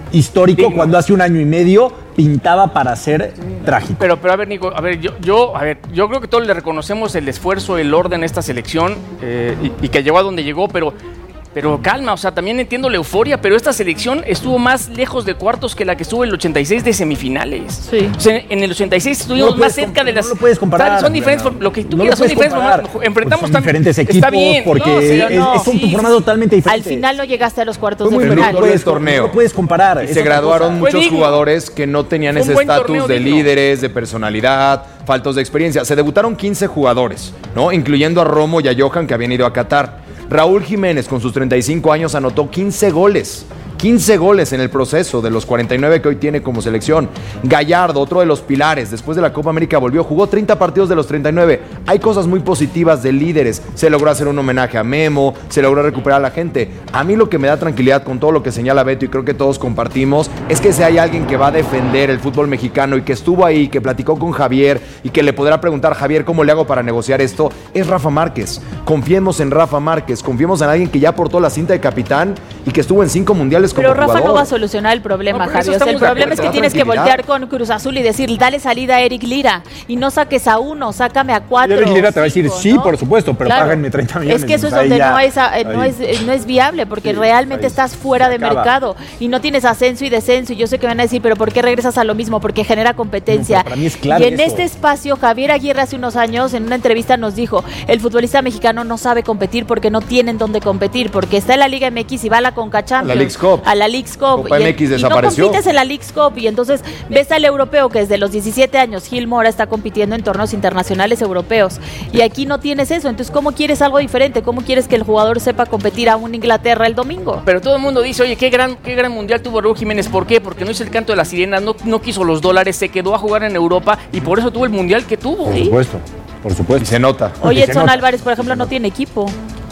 S1: histórico
S3: Digno.
S1: cuando hace un año y medio pintaba para ser trágico.
S3: Pero, pero a ver, Nico, a ver, yo, yo, a ver, yo creo que todos le reconocemos el esfuerzo, el orden a esta selección eh, y, y que llegó a donde llegó, pero... Pero calma, o sea, también entiendo la euforia, pero esta selección estuvo más lejos de cuartos que la que estuvo en el ochenta y seis de semifinales.
S2: Sí.
S3: O sea, en el ochenta y seis estuvimos
S1: No
S3: más cerca de las...
S1: No lo puedes comparar.
S3: ¿Sabes? Son diferentes, lo que tú
S1: No
S3: quieras,
S1: lo
S3: son
S1: puedes
S3: diferentes.
S1: comparar.
S3: Mamá, enfrentamos
S1: Pues son
S3: también...
S1: diferentes equipos
S3: Está bien,
S1: porque
S3: no, sí,
S1: es,
S3: no,
S1: es un
S3: sí.
S1: programa totalmente diferente.
S2: Al final no llegaste a los cuartos
S1: Fue
S2: de
S1: muy
S2: final.
S1: bonito el
S4: torneo.
S1: No lo puedes comparar.
S4: Y
S1: es
S4: se
S1: otra
S4: graduaron
S1: cosa.
S3: Fue
S4: muchos
S3: digno.
S4: jugadores que no tenían
S3: Fue un
S4: ese
S3: buen
S4: estatus
S3: torneo
S4: de
S3: digno.
S4: líderes, de personalidad, faltos de experiencia. Se debutaron quince jugadores, ¿no? Incluyendo a Romo y a Johan, que habían ido a Qatar. Raúl Jiménez, con sus treinta y cinco años, anotó quince goles. quince goles en el proceso de los cuarenta y nueve que hoy tiene como selección. Gallardo, otro de los pilares, después de la Copa América volvió, jugó treinta partidos de los treinta y nueve. Hay cosas muy positivas de líderes. Se logró hacer un homenaje a Memo, se logró recuperar a la gente. A mí lo que me da tranquilidad con todo lo que señala Beto, y creo que todos compartimos, es que si hay alguien que va a defender el fútbol mexicano y que estuvo ahí, que platicó con Javier y que le podrá preguntar, Javier, ¿cómo le hago para negociar esto? Es Rafa Márquez. Confiemos en Rafa Márquez, confiemos en alguien que ya portó la cinta de capitán y que estuvo en cinco mundiales como
S2: Pero
S4: jugador.
S2: Rafa no va a solucionar el problema,
S3: No, pero eso
S2: Javi. O sea, el
S3: estamos de
S2: problema es
S3: acuerdo,
S2: que tienes que
S4: tranquilidad.
S2: voltear con Cruz Azul y decir, dale salida a Eric Lira. Y no saques a uno, sácame a cuatro.
S1: Y Eric Lira te va a decir,
S2: cinco,
S1: sí,
S2: ¿no?
S1: por supuesto, pero
S2: Claro.
S1: páganme treinta millones.
S2: Es que eso es
S1: Ahí
S2: donde
S1: ya-
S2: no, es, eh, no,
S1: ahí.
S2: es, eh, no es viable, porque
S1: Sí,
S2: realmente
S1: ahí
S2: estás fuera
S1: se
S2: de
S1: acaba.
S2: mercado y no tienes ascenso y descenso. Y yo sé que van a decir, pero ¿por qué regresas a lo mismo? Porque genera competencia.
S1: No, pero para mí es claro
S2: y en
S1: eso.
S2: este espacio, Javier Aguirre hace unos años, en una entrevista nos dijo, el futbolista mexicano no sabe competir porque no tienen dónde competir, porque está en la Liga M X y va a la Conca Champions.
S4: A la Leagues Cup.
S2: A la Leagues Cup.
S4: Copa
S2: y,
S4: M X
S2: y no
S4: desapareció.
S2: compites en la Leagues Cup y entonces ves al europeo que desde los diecisiete años Gil Mora está compitiendo en torneos internacionales europeos y aquí no tienes eso. Entonces, ¿cómo quieres algo diferente? ¿Cómo quieres que el jugador sepa competir a un Inglaterra el domingo?
S3: Pero todo el mundo dice, oye, qué gran, qué gran mundial tuvo Raúl Jiménez. ¿Por qué? Porque no hizo el canto de la sirena, no, no quiso los dólares, se quedó a jugar en Europa y por eso tuvo el mundial que tuvo.
S1: Por supuesto, por supuesto.
S4: Y se nota.
S2: Oye,
S1: Y se
S2: Edson
S1: nota.
S2: Álvarez, por ejemplo, no tiene equipo.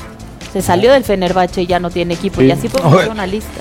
S2: Se salió del Fenerbahce y ya no tiene equipo.
S1: Sí.
S2: Y así podemos
S1: Oye.
S2: hacer una lista.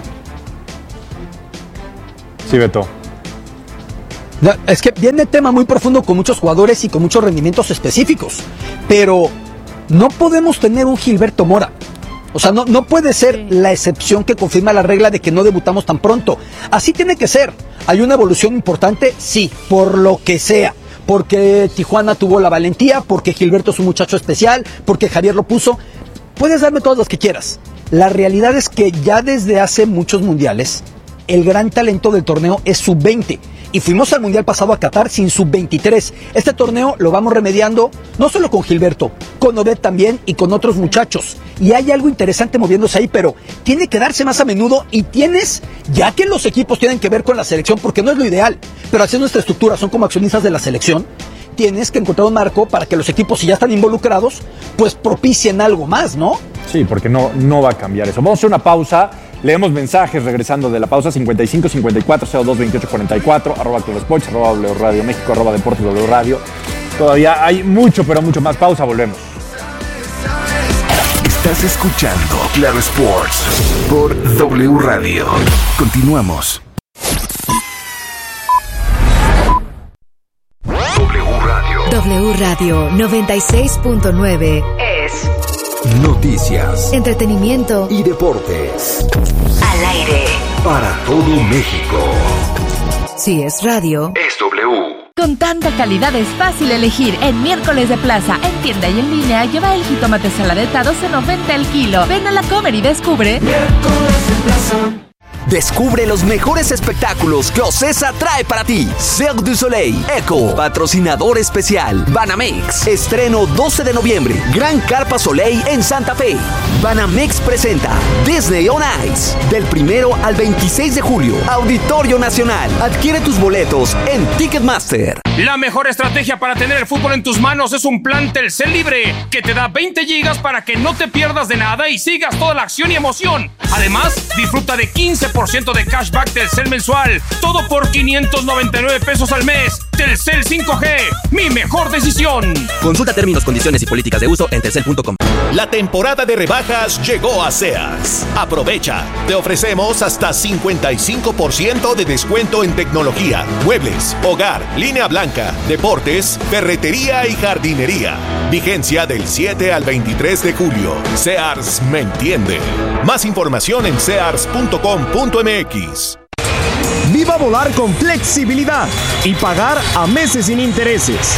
S1: Sí, Beto.
S5: No, es que viene tema muy profundo con muchos jugadores y con muchos rendimientos específicos. Pero no podemos tener un Gilberto Mora. O sea, no, no puede ser
S2: Sí.
S5: la excepción que confirma la regla de que no debutamos tan pronto. Así tiene que ser. ¿Hay una evolución importante? Sí, por lo que sea. Porque Tijuana tuvo la valentía, porque Gilberto es un muchacho especial, porque Javier lo puso. Puedes darme todos los que quieras. La realidad es que ya desde hace muchos mundiales, el gran talento del torneo es sub veinte. Y fuimos al mundial pasado a Qatar sin sub veintitrés. Este torneo lo vamos remediando no solo con Gilberto, con Obed también y con otros muchachos. Y hay algo interesante moviéndose ahí, pero tiene que darse más a menudo y tienes, ya que los equipos tienen que ver con la selección, porque no es lo ideal, pero así es nuestra estructura, son como accionistas de la selección. Tienes que encontrar un marco para que los equipos, si ya están involucrados, pues propicien algo más, ¿no?
S1: Sí, porque no, no va a cambiar eso. Vamos a hacer una pausa. Leemos mensajes regresando de la pausa. cincuenta y cinco, cincuenta y cuatro, cero dos, veintiocho, cuarenta y cuatro, arroba Club Sports, arroba W Radio México, arroba Deportes W Radio. Todavía hay mucho, pero mucho más. Pausa, volvemos.
S6: Estás escuchando Claro Sports por W Radio. Continuamos. W Radio.
S16: W Radio noventa y seis punto nueve es
S6: Noticias
S16: entretenimiento
S6: y deportes
S16: al aire.
S6: para todo México.
S16: Si es radio,
S6: Es W.
S20: Con tanta calidad es fácil elegir. En Miércoles de Plaza, en tienda y en línea, lleva el jitomate saladeta a doce noventa el kilo. Ven a la Comer y descubre.
S19: Descubre los mejores espectáculos que Ocesa trae para ti. Cirque du Soleil, Eco, patrocinador especial. Banamex, estreno doce de noviembre. Gran Carpa Soleil en Santa Fe. Banamex presenta Disney on Ice. Del primero al veintiséis de julio. Auditorio Nacional. Adquiere tus boletos en Ticketmaster.
S10: La mejor estrategia para tener el fútbol en tus manos es un plan Telcel Libre que te da veinte gigas para que no te pierdas de nada y sigas toda la acción y emoción. Además, disfruta de quince por ciento de cashback Telcel mensual. Todo por quinientos noventa y nueve pesos al mes. Telcel cinco G, mi mejor decisión.
S11: Consulta términos, condiciones y políticas de uso en telcel punto com.
S18: La temporada de rebajas llegó a Sears. Aprovecha. Te ofrecemos hasta cincuenta y cinco por ciento de descuento en tecnología, muebles, hogar, línea blanca, deportes, ferretería y jardinería. Vigencia del siete al veintitrés de julio. Sears me entiende. Más información en sears punto com punto m x.
S13: Viva volar con flexibilidad y pagar a meses sin intereses.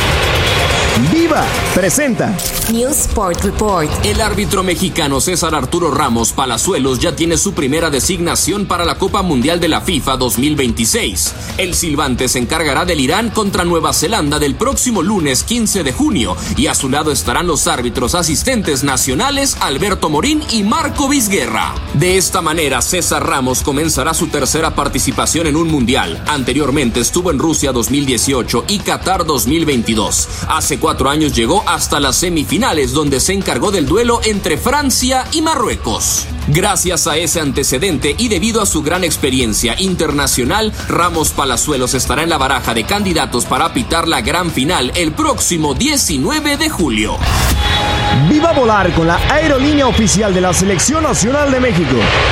S13: Viva presenta
S21: News Sport Report. El árbitro mexicano César Arturo Ramos Palazuelos ya tiene su primera designación para la Copa Mundial de la FIFA dos mil veintiséis. El silbante se encargará del Irán contra Nueva Zelanda del próximo lunes quince de junio y a su lado estarán los árbitros asistentes nacionales Alberto Morín y Marco Vizguerra. De esta manera, César Ramos comenzará su tercera participación en un mundial. Anteriormente estuvo en Rusia dos mil dieciocho y Qatar dos mil veintidós. Hace cuatro años llegó hasta las semifinales, donde se encargó del duelo entre Francia y Marruecos. Gracias a ese antecedente y debido a su gran experiencia internacional, Ramos Palazuelos estará en la baraja de candidatos para pitar la gran final el próximo diecinueve de julio.
S13: Viva volar con la aerolínea oficial de la Selección Nacional de México.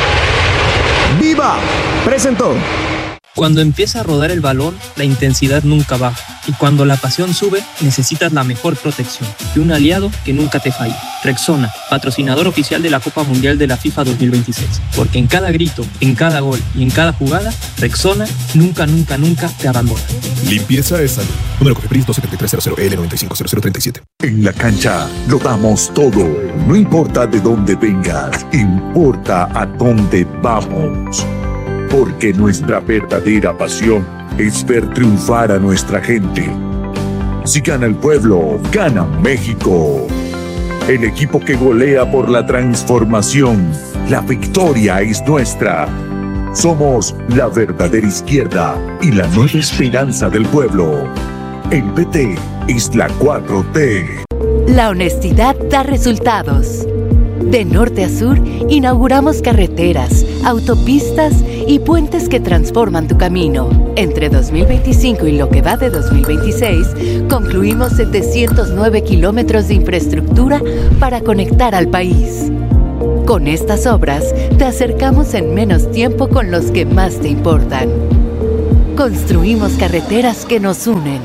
S13: Viva presentó.
S8: Cuando empieza a rodar el balón, la intensidad nunca baja. Y cuando la pasión sube, necesitas la mejor protección y un aliado que nunca te falle. Rexona, patrocinador oficial de la Copa Mundial de la FIFA dos mil veintiséis. Porque en cada grito, en cada gol y en cada jugada, Rexona nunca, nunca, nunca te abandona.
S22: Limpieza es salud. Número Cofepris dos siete tres cero cero L nueve cinco cero cero tres siete.
S23: En la cancha lo damos todo. No importa de dónde vengas, importa a dónde vamos. Porque nuestra verdadera pasión es ver triunfar a nuestra gente. Si gana el pueblo, gana México. El equipo que golea por la transformación. La victoria es nuestra. Somos la verdadera izquierda y la nueva esperanza del pueblo. El P T es la cuatro T.
S16: La honestidad da resultados. De norte a sur, inauguramos carreteras, autopistas y puentes que transforman tu camino. Entre dos mil veinticinco y lo que va de dos mil veintiséis, concluimos setecientos nueve kilómetros de infraestructura para conectar al país. Con estas obras, te acercamos en menos tiempo con los que más te importan. Construimos carreteras que nos unen.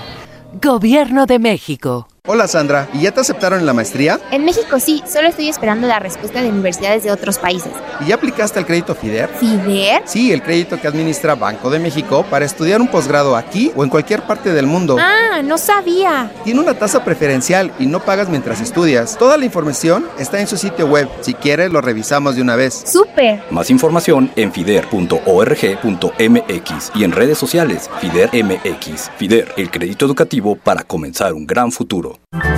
S16: Gobierno de México.
S24: Hola Sandra, ¿y ya te aceptaron en la maestría?
S25: En México sí, solo estoy esperando la respuesta de universidades de otros países.
S24: ¿Y ya aplicaste al crédito FIDER?
S25: ¿FIDER?
S24: Sí, el crédito que administra Banco de México para estudiar un posgrado aquí o en cualquier parte del mundo.
S25: Ah, no sabía.
S24: Tiene una tasa preferencial y no pagas mientras estudias. Toda la información está en su sitio web. Si quieres, lo revisamos de una vez.
S25: ¡Súper!
S26: Más información en fider punto org punto m x y en redes sociales FIDER M X. FIDER, el crédito educativo para comenzar un gran futuro.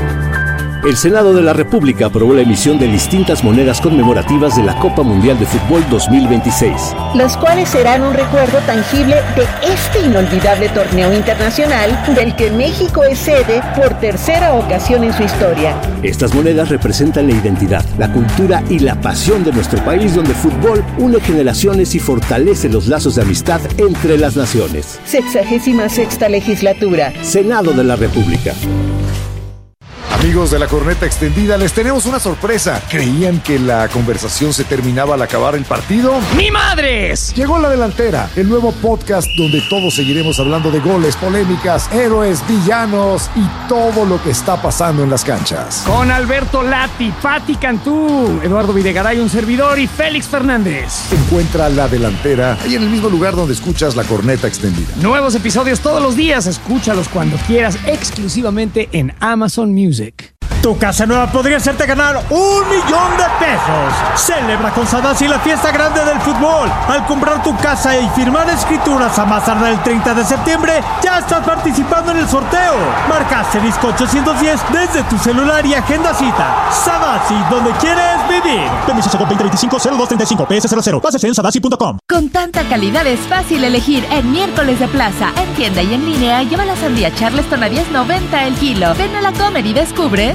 S27: El Senado de la República aprobó la emisión de distintas monedas conmemorativas de la Copa Mundial de Fútbol dos mil veintiséis.
S28: Los cuales serán un recuerdo tangible de este inolvidable torneo internacional del que México es sede por tercera ocasión en su historia.
S27: Estas monedas representan la identidad, la cultura y la pasión de nuestro país, donde el fútbol une generaciones y fortalece los lazos de amistad entre las naciones.
S28: Sexagésima sexta legislatura.
S27: Senado de la República.
S29: Amigos de la Corneta Extendida, les tenemos una sorpresa. ¿Creían que la conversación se terminaba al acabar el partido?
S13: ¡Ni madres!
S29: Llegó La Delantera, el nuevo podcast donde todos seguiremos hablando de goles, polémicas, héroes, villanos y todo lo que está pasando en las canchas.
S13: Con Alberto Lati, Pati Cantú, Eduardo Videgaray, un servidor, y Félix Fernández.
S29: Encuentra La Delantera ahí en el mismo lugar donde escuchas La Corneta Extendida.
S13: Nuevos episodios todos los días. Escúchalos cuando quieras, exclusivamente en Amazon Music.
S30: Tu casa nueva podría hacerte ganar un millón de pesos. Celebra con Sadasi la fiesta grande del fútbol. Al comprar tu casa y firmar escrituras a más tardar el treinta de septiembre, ya estás participando en el sorteo. Marca asterisco ochocientos diez desde tu celular y agenda cita. Sadasi, donde quieres vivir. Permiso Segov veinte veinticinco cero dos treinta y cinco P S cero cero. Bases en sadasi punto com.
S20: Con tanta calidad es fácil elegir en Miércoles de Plaza. En tienda y en línea, lleva la sandía Charleston a diez noventa el kilo. Ven a la Comer y descubre.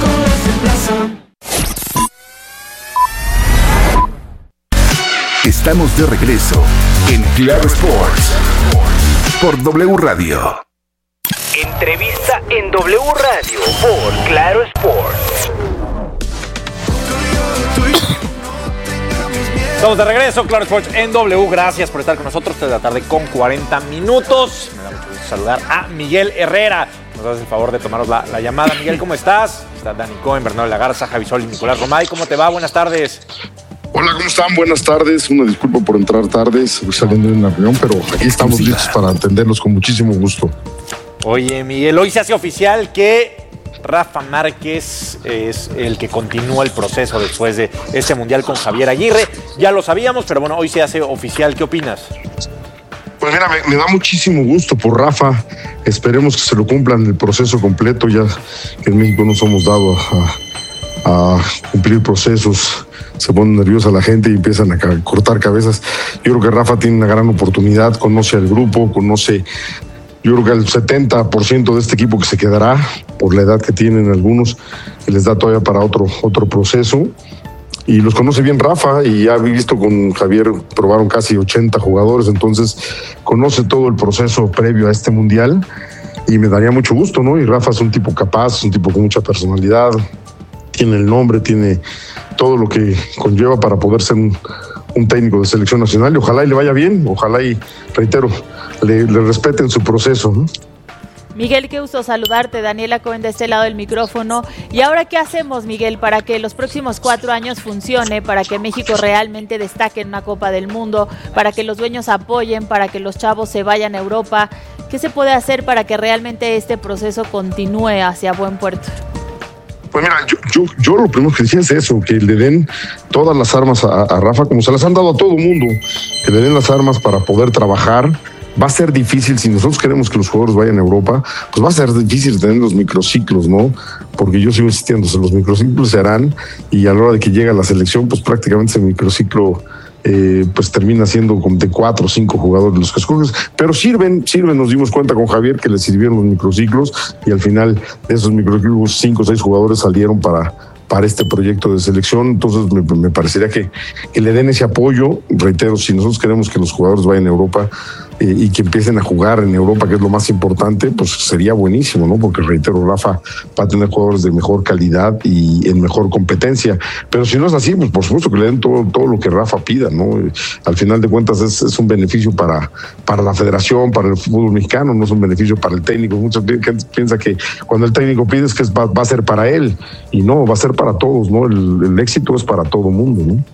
S6: Estamos de regreso en Claro Sports por W Radio.
S31: Entrevista en W Radio por Claro Sports.
S1: Estamos de regreso, Claro Sports en W. Gracias por estar con nosotros desde la tarde con cuarenta minutos. Me da mucho gusto saludar a Miguel Herrera. Nos haces el favor de tomaros la, la llamada. Miguel, ¿cómo estás? Está Dani Cohen, Bernardo La Garza, Javi Sol y Nicolás Romay. ¿Cómo te va? Buenas tardes.
S2: Hola, ¿cómo están? Buenas tardes. Una disculpa por entrar tarde, estoy saliendo de una reunión, pero aquí estamos listos para atenderlos con muchísimo gusto.
S1: Oye, Miguel, hoy se hace oficial que Rafa Márquez es el que continúa el proceso después de este Mundial con Javier Aguirre. Ya lo sabíamos, pero bueno, hoy se hace oficial. ¿Qué opinas?
S2: Pues mira, me, me da muchísimo gusto por Rafa. Esperemos que se lo cumplan el proceso completo, ya que en México no somos dados a, a cumplir procesos. Se pone nerviosa la gente y empiezan a cortar cabezas. Yo creo que Rafa tiene una gran oportunidad, conoce al grupo, conoce, yo creo que al setenta por ciento de este equipo que se quedará, por la edad que tienen algunos, que les da todavía para otro, otro proceso. Y los conoce bien Rafa, y ya he visto con Javier, probaron casi ochenta jugadores, entonces conoce todo el proceso previo a este Mundial, y me daría mucho gusto, ¿no? Y Rafa es un tipo capaz, es un tipo con mucha personalidad, tiene el nombre, tiene todo lo que conlleva para poder ser un, un técnico de selección nacional, y ojalá y le vaya bien, ojalá y, reitero, le, le respeten su proceso, ¿no?
S3: Miguel, qué gusto saludarte. Daniela Cohen de este lado del micrófono. ¿Y ahora qué hacemos, Miguel, para que los próximos cuatro años funcione, para que México realmente destaque en una Copa del Mundo, para que los dueños apoyen, para que los chavos se vayan a Europa? ¿Qué se puede hacer para que realmente este proceso continúe hacia buen puerto?
S2: Pues mira, yo, yo, yo lo primero que decía es eso, que le den todas las armas a, a Rafa, como se las han dado a todo mundo, que le den las armas para poder trabajar. Va a ser difícil, si nosotros queremos que los jugadores vayan a Europa, pues va a ser difícil tener los microciclos, ¿no? Porque yo sigo insistiendo, los microciclos se harán, y a la hora de que llega la selección, pues prácticamente ese microciclo eh, pues termina siendo como de cuatro o cinco jugadores los que escoges, pero sirven, sirven, nos dimos cuenta con Javier que le sirvieron los microciclos, y al final de esos microciclos cinco o seis jugadores salieron para para este proyecto de selección. Entonces me, me parecería que, que le den ese apoyo. Reitero, si nosotros queremos que los jugadores vayan a Europa eh, y que empiecen a jugar en Europa, que es lo más importante, pues sería buenísimo, ¿no? Porque reitero, Rafa va a tener jugadores de mejor calidad y en mejor competencia. Pero si no es así, pues por supuesto que le den todo, todo lo que Rafa pida, ¿no? Al final de cuentas es, es un beneficio para, para la federación, para el fútbol mexicano, no es un beneficio para el técnico. Mucha gente piensa que cuando el técnico pide es que va, va a ser para él, y no, va a ser para todos, ¿no? El, el éxito es para todo el mundo, ¿no?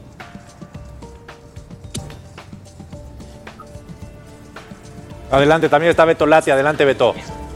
S1: Adelante, también está Beto Lati. Adelante, Beto.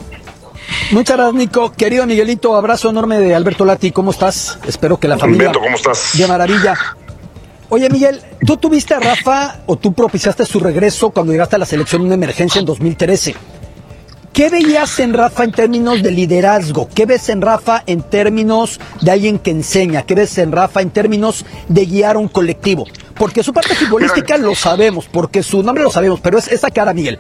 S4: Muchas gracias, Nico. Querido Miguelito, abrazo enorme de Alberto Lati. ¿Cómo estás? Espero que la familia...
S2: Beto, ¿cómo estás?
S4: De maravilla. Oye, Miguel, ¿tú tuviste a Rafa o tú propiciaste su regreso cuando llegaste a la selección en una emergencia en dos mil trece? ¿Qué veías en Rafa en términos de liderazgo? ¿Qué ves en Rafa en términos de alguien que enseña? ¿Qué ves en Rafa en términos de guiar a un colectivo? Porque su parte futbolística lo sabemos, porque su nombre lo sabemos, pero es esa cara, Miguel.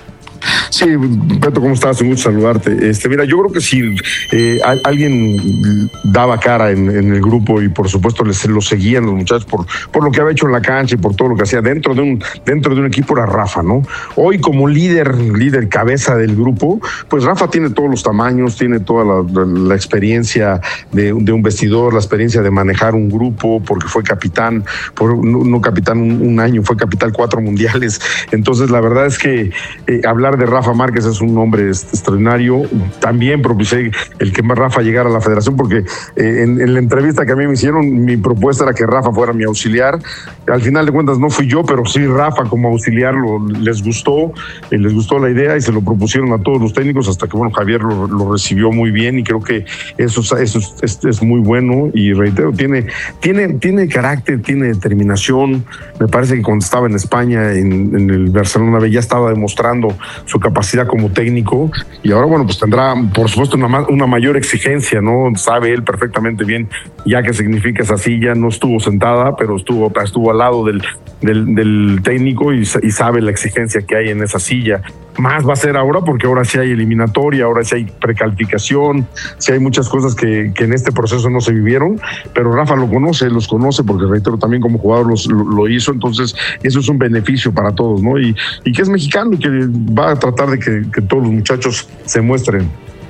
S2: Sí, Beto, ¿cómo estás? Un gusto saludarte. Este, mira, yo creo que si eh, alguien daba cara en, en el grupo, y por supuesto les, lo seguían los muchachos por, por lo que había hecho en la cancha y por todo lo que hacía dentro de un dentro de un equipo, era Rafa, ¿no? Hoy como líder, líder cabeza del grupo, pues Rafa tiene todos los tamaños, tiene toda la, la, la experiencia de, de un vestidor, la experiencia de manejar un grupo, porque fue capitán, por, no, no capitán un, un año, fue capitán cuatro mundiales. Entonces la verdad es que eh, hablar de Rafa Márquez es un hombre extraordinario. También propicié el que Rafa llegara a la federación, porque eh, en, en la entrevista que a mí me hicieron, mi propuesta era que Rafa fuera mi auxiliar. Al final de cuentas no fui yo, pero sí Rafa como auxiliar, lo, les gustó, eh, les gustó la idea y se lo propusieron a todos los técnicos, hasta que bueno, Javier lo, lo recibió muy bien, y creo que eso, eso es, es, es muy bueno. Y reitero, tiene, tiene, tiene carácter, tiene determinación. Me parece que cuando estaba en España, en, en el Barcelona B, ya estaba demostrando su capacidad como técnico, y ahora bueno, pues tendrá por supuesto una, una mayor exigencia, ¿no? Sabe él perfectamente bien ya qué significa esa silla. No estuvo sentada, pero estuvo, estuvo al lado del, del, del técnico, y, y sabe la exigencia que hay en esa silla. Más va a ser ahora, porque ahora sí hay eliminatoria, ahora sí hay precalificación, sí hay muchas cosas que, que en este proceso no se vivieron, pero Rafa lo conoce, los conoce, porque reitero, también como jugador los, lo, lo hizo. Entonces eso es un beneficio para todos, ¿no? Y, y que es mexicano, y que va a tratar de que, que todos los muchachos se muestren.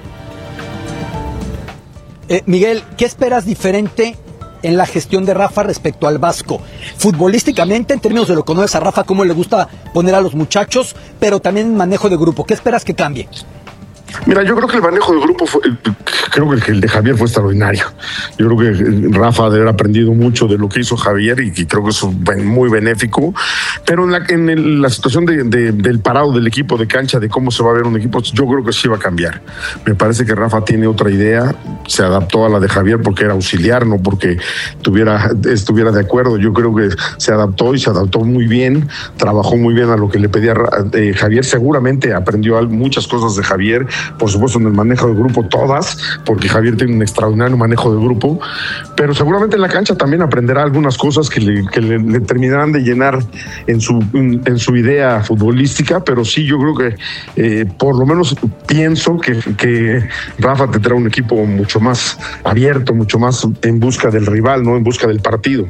S4: Eh, Miguel, ¿qué esperas diferente en la gestión de Rafa respecto al Vasco? Futbolísticamente, en términos de lo que conoces a Rafa, cómo le gusta poner a los muchachos, pero también en manejo de grupo. ¿Qué esperas que cambie?
S2: Mira, yo creo que el manejo de grupo fue, creo que el de Javier fue extraordinario. Yo creo que Rafa debe haber aprendido mucho de lo que hizo Javier y, y creo que eso es muy benéfico. Pero en la, en el, la situación de, de, del parado del equipo de cancha, de cómo se va a ver un equipo, yo creo que sí va a cambiar. Me parece que Rafa tiene otra idea, se adaptó a la de Javier porque era auxiliar, no porque tuviera, estuviera de acuerdo. Yo creo que se adaptó y se adaptó muy bien, trabajó muy bien a lo que le pedía eh, Javier. Seguramente aprendió muchas cosas de Javier. Por supuesto, en el manejo de grupo, todas, porque Javier tiene un extraordinario manejo de grupo, pero seguramente en la cancha también aprenderá algunas cosas que le, que le, le terminarán de llenar en su, en, en su idea futbolística, pero sí, yo creo que eh, por lo menos pienso que, que Rafa tendrá un equipo mucho más abierto, mucho más en busca del rival, no en busca del partido.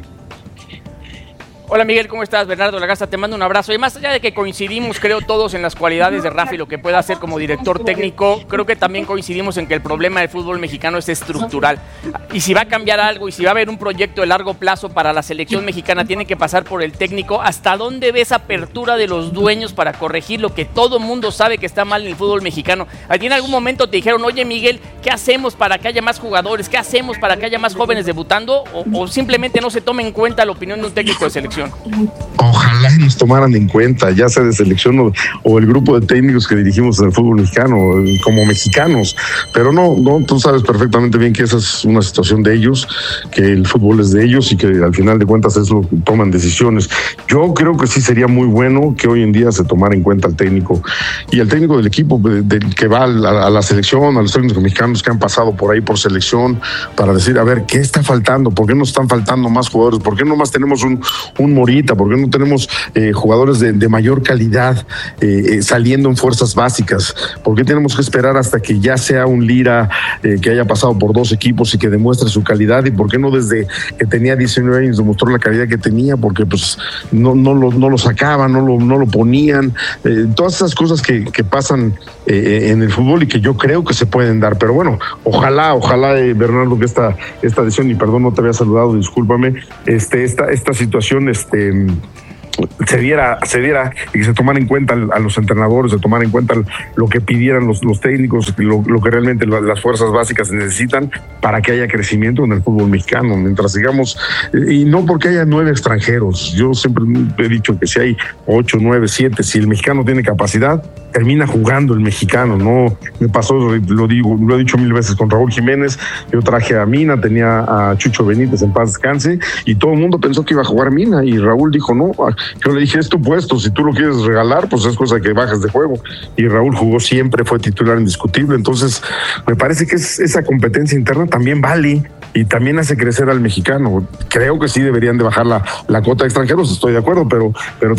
S5: Hola Miguel, ¿cómo estás? Bernardo Lagasta, te mando un abrazo. Y más allá de que coincidimos, creo, todos en las cualidades de Rafa y lo que pueda hacer como director técnico, creo que también coincidimos en que el problema del fútbol mexicano es estructural. Y si va a cambiar algo y si va a haber un proyecto de largo plazo para la selección mexicana, tiene que pasar por el técnico. ¿Hasta dónde ves apertura de los dueños para corregir lo que todo mundo sabe que está mal en el fútbol mexicano? ¿A ti en algún momento te dijeron, oye Miguel, ¿qué hacemos para que haya más jugadores? ¿Qué hacemos para que haya más jóvenes debutando? ¿O, o simplemente no se tome en cuenta la opinión de un técnico de selección?
S2: Ojalá nos tomaran en cuenta, ya sea de selección o, o el grupo de técnicos que dirigimos en el fútbol mexicano, como mexicanos, pero no, no, tú sabes perfectamente bien que esa es una situación de ellos, que el fútbol es de ellos y que al final de cuentas es lo que toman decisiones. Yo creo que sí sería muy bueno que hoy en día se tomara en cuenta al técnico y al técnico del equipo de, de, que va a la, a la selección, a los técnicos mexicanos que han pasado por ahí por selección, para decir, a ver, ¿qué está faltando? ¿Por qué nos están faltando más jugadores? ¿Por qué no más tenemos un, un Morita? ¿Por qué no tenemos eh, jugadores de, de mayor calidad eh, eh, saliendo en fuerzas básicas? ¿Por qué tenemos que esperar hasta que ya sea un Lira eh, que haya pasado por dos equipos y que demuestre su calidad? ¿Y por qué no desde que tenía diecinueve años demostró la calidad que tenía? Porque pues no, no, lo, no lo sacaban, no lo, no lo ponían. Eh, todas esas cosas que, que pasan eh, en el fútbol y que yo creo que se pueden dar. Pero bueno, ojalá, ojalá, eh, Bernardo, que esta, esta decisión, y perdón, no te había saludado, discúlpame, este, esta, esta situación, este se diera, se diera y que se tomara en cuenta a los entrenadores, se tomara en cuenta lo que pidieran los, los técnicos, lo, lo que realmente las fuerzas básicas necesitan para que haya crecimiento en el fútbol mexicano, mientras sigamos, y no porque haya nueve extranjeros. Yo siempre he dicho que si hay ocho, nueve, siete, si el mexicano tiene capacidad, termina jugando el mexicano. No me pasó, lo digo, lo he dicho mil veces con Raúl Jiménez. Yo traje a Mina, tenía a Chucho Benítez, en paz descanse, y todo el mundo pensó que iba a jugar Mina, y Raúl dijo no. Yo le dije, es tu puesto, si tú lo quieres regalar, pues es cosa que bajes de juego. Y Raúl jugó siempre, fue titular indiscutible. Entonces, me parece que es, esa competencia interna también vale y también hace crecer al mexicano. Creo que sí deberían de bajar la, la cuota de extranjeros, estoy de acuerdo, pero, pero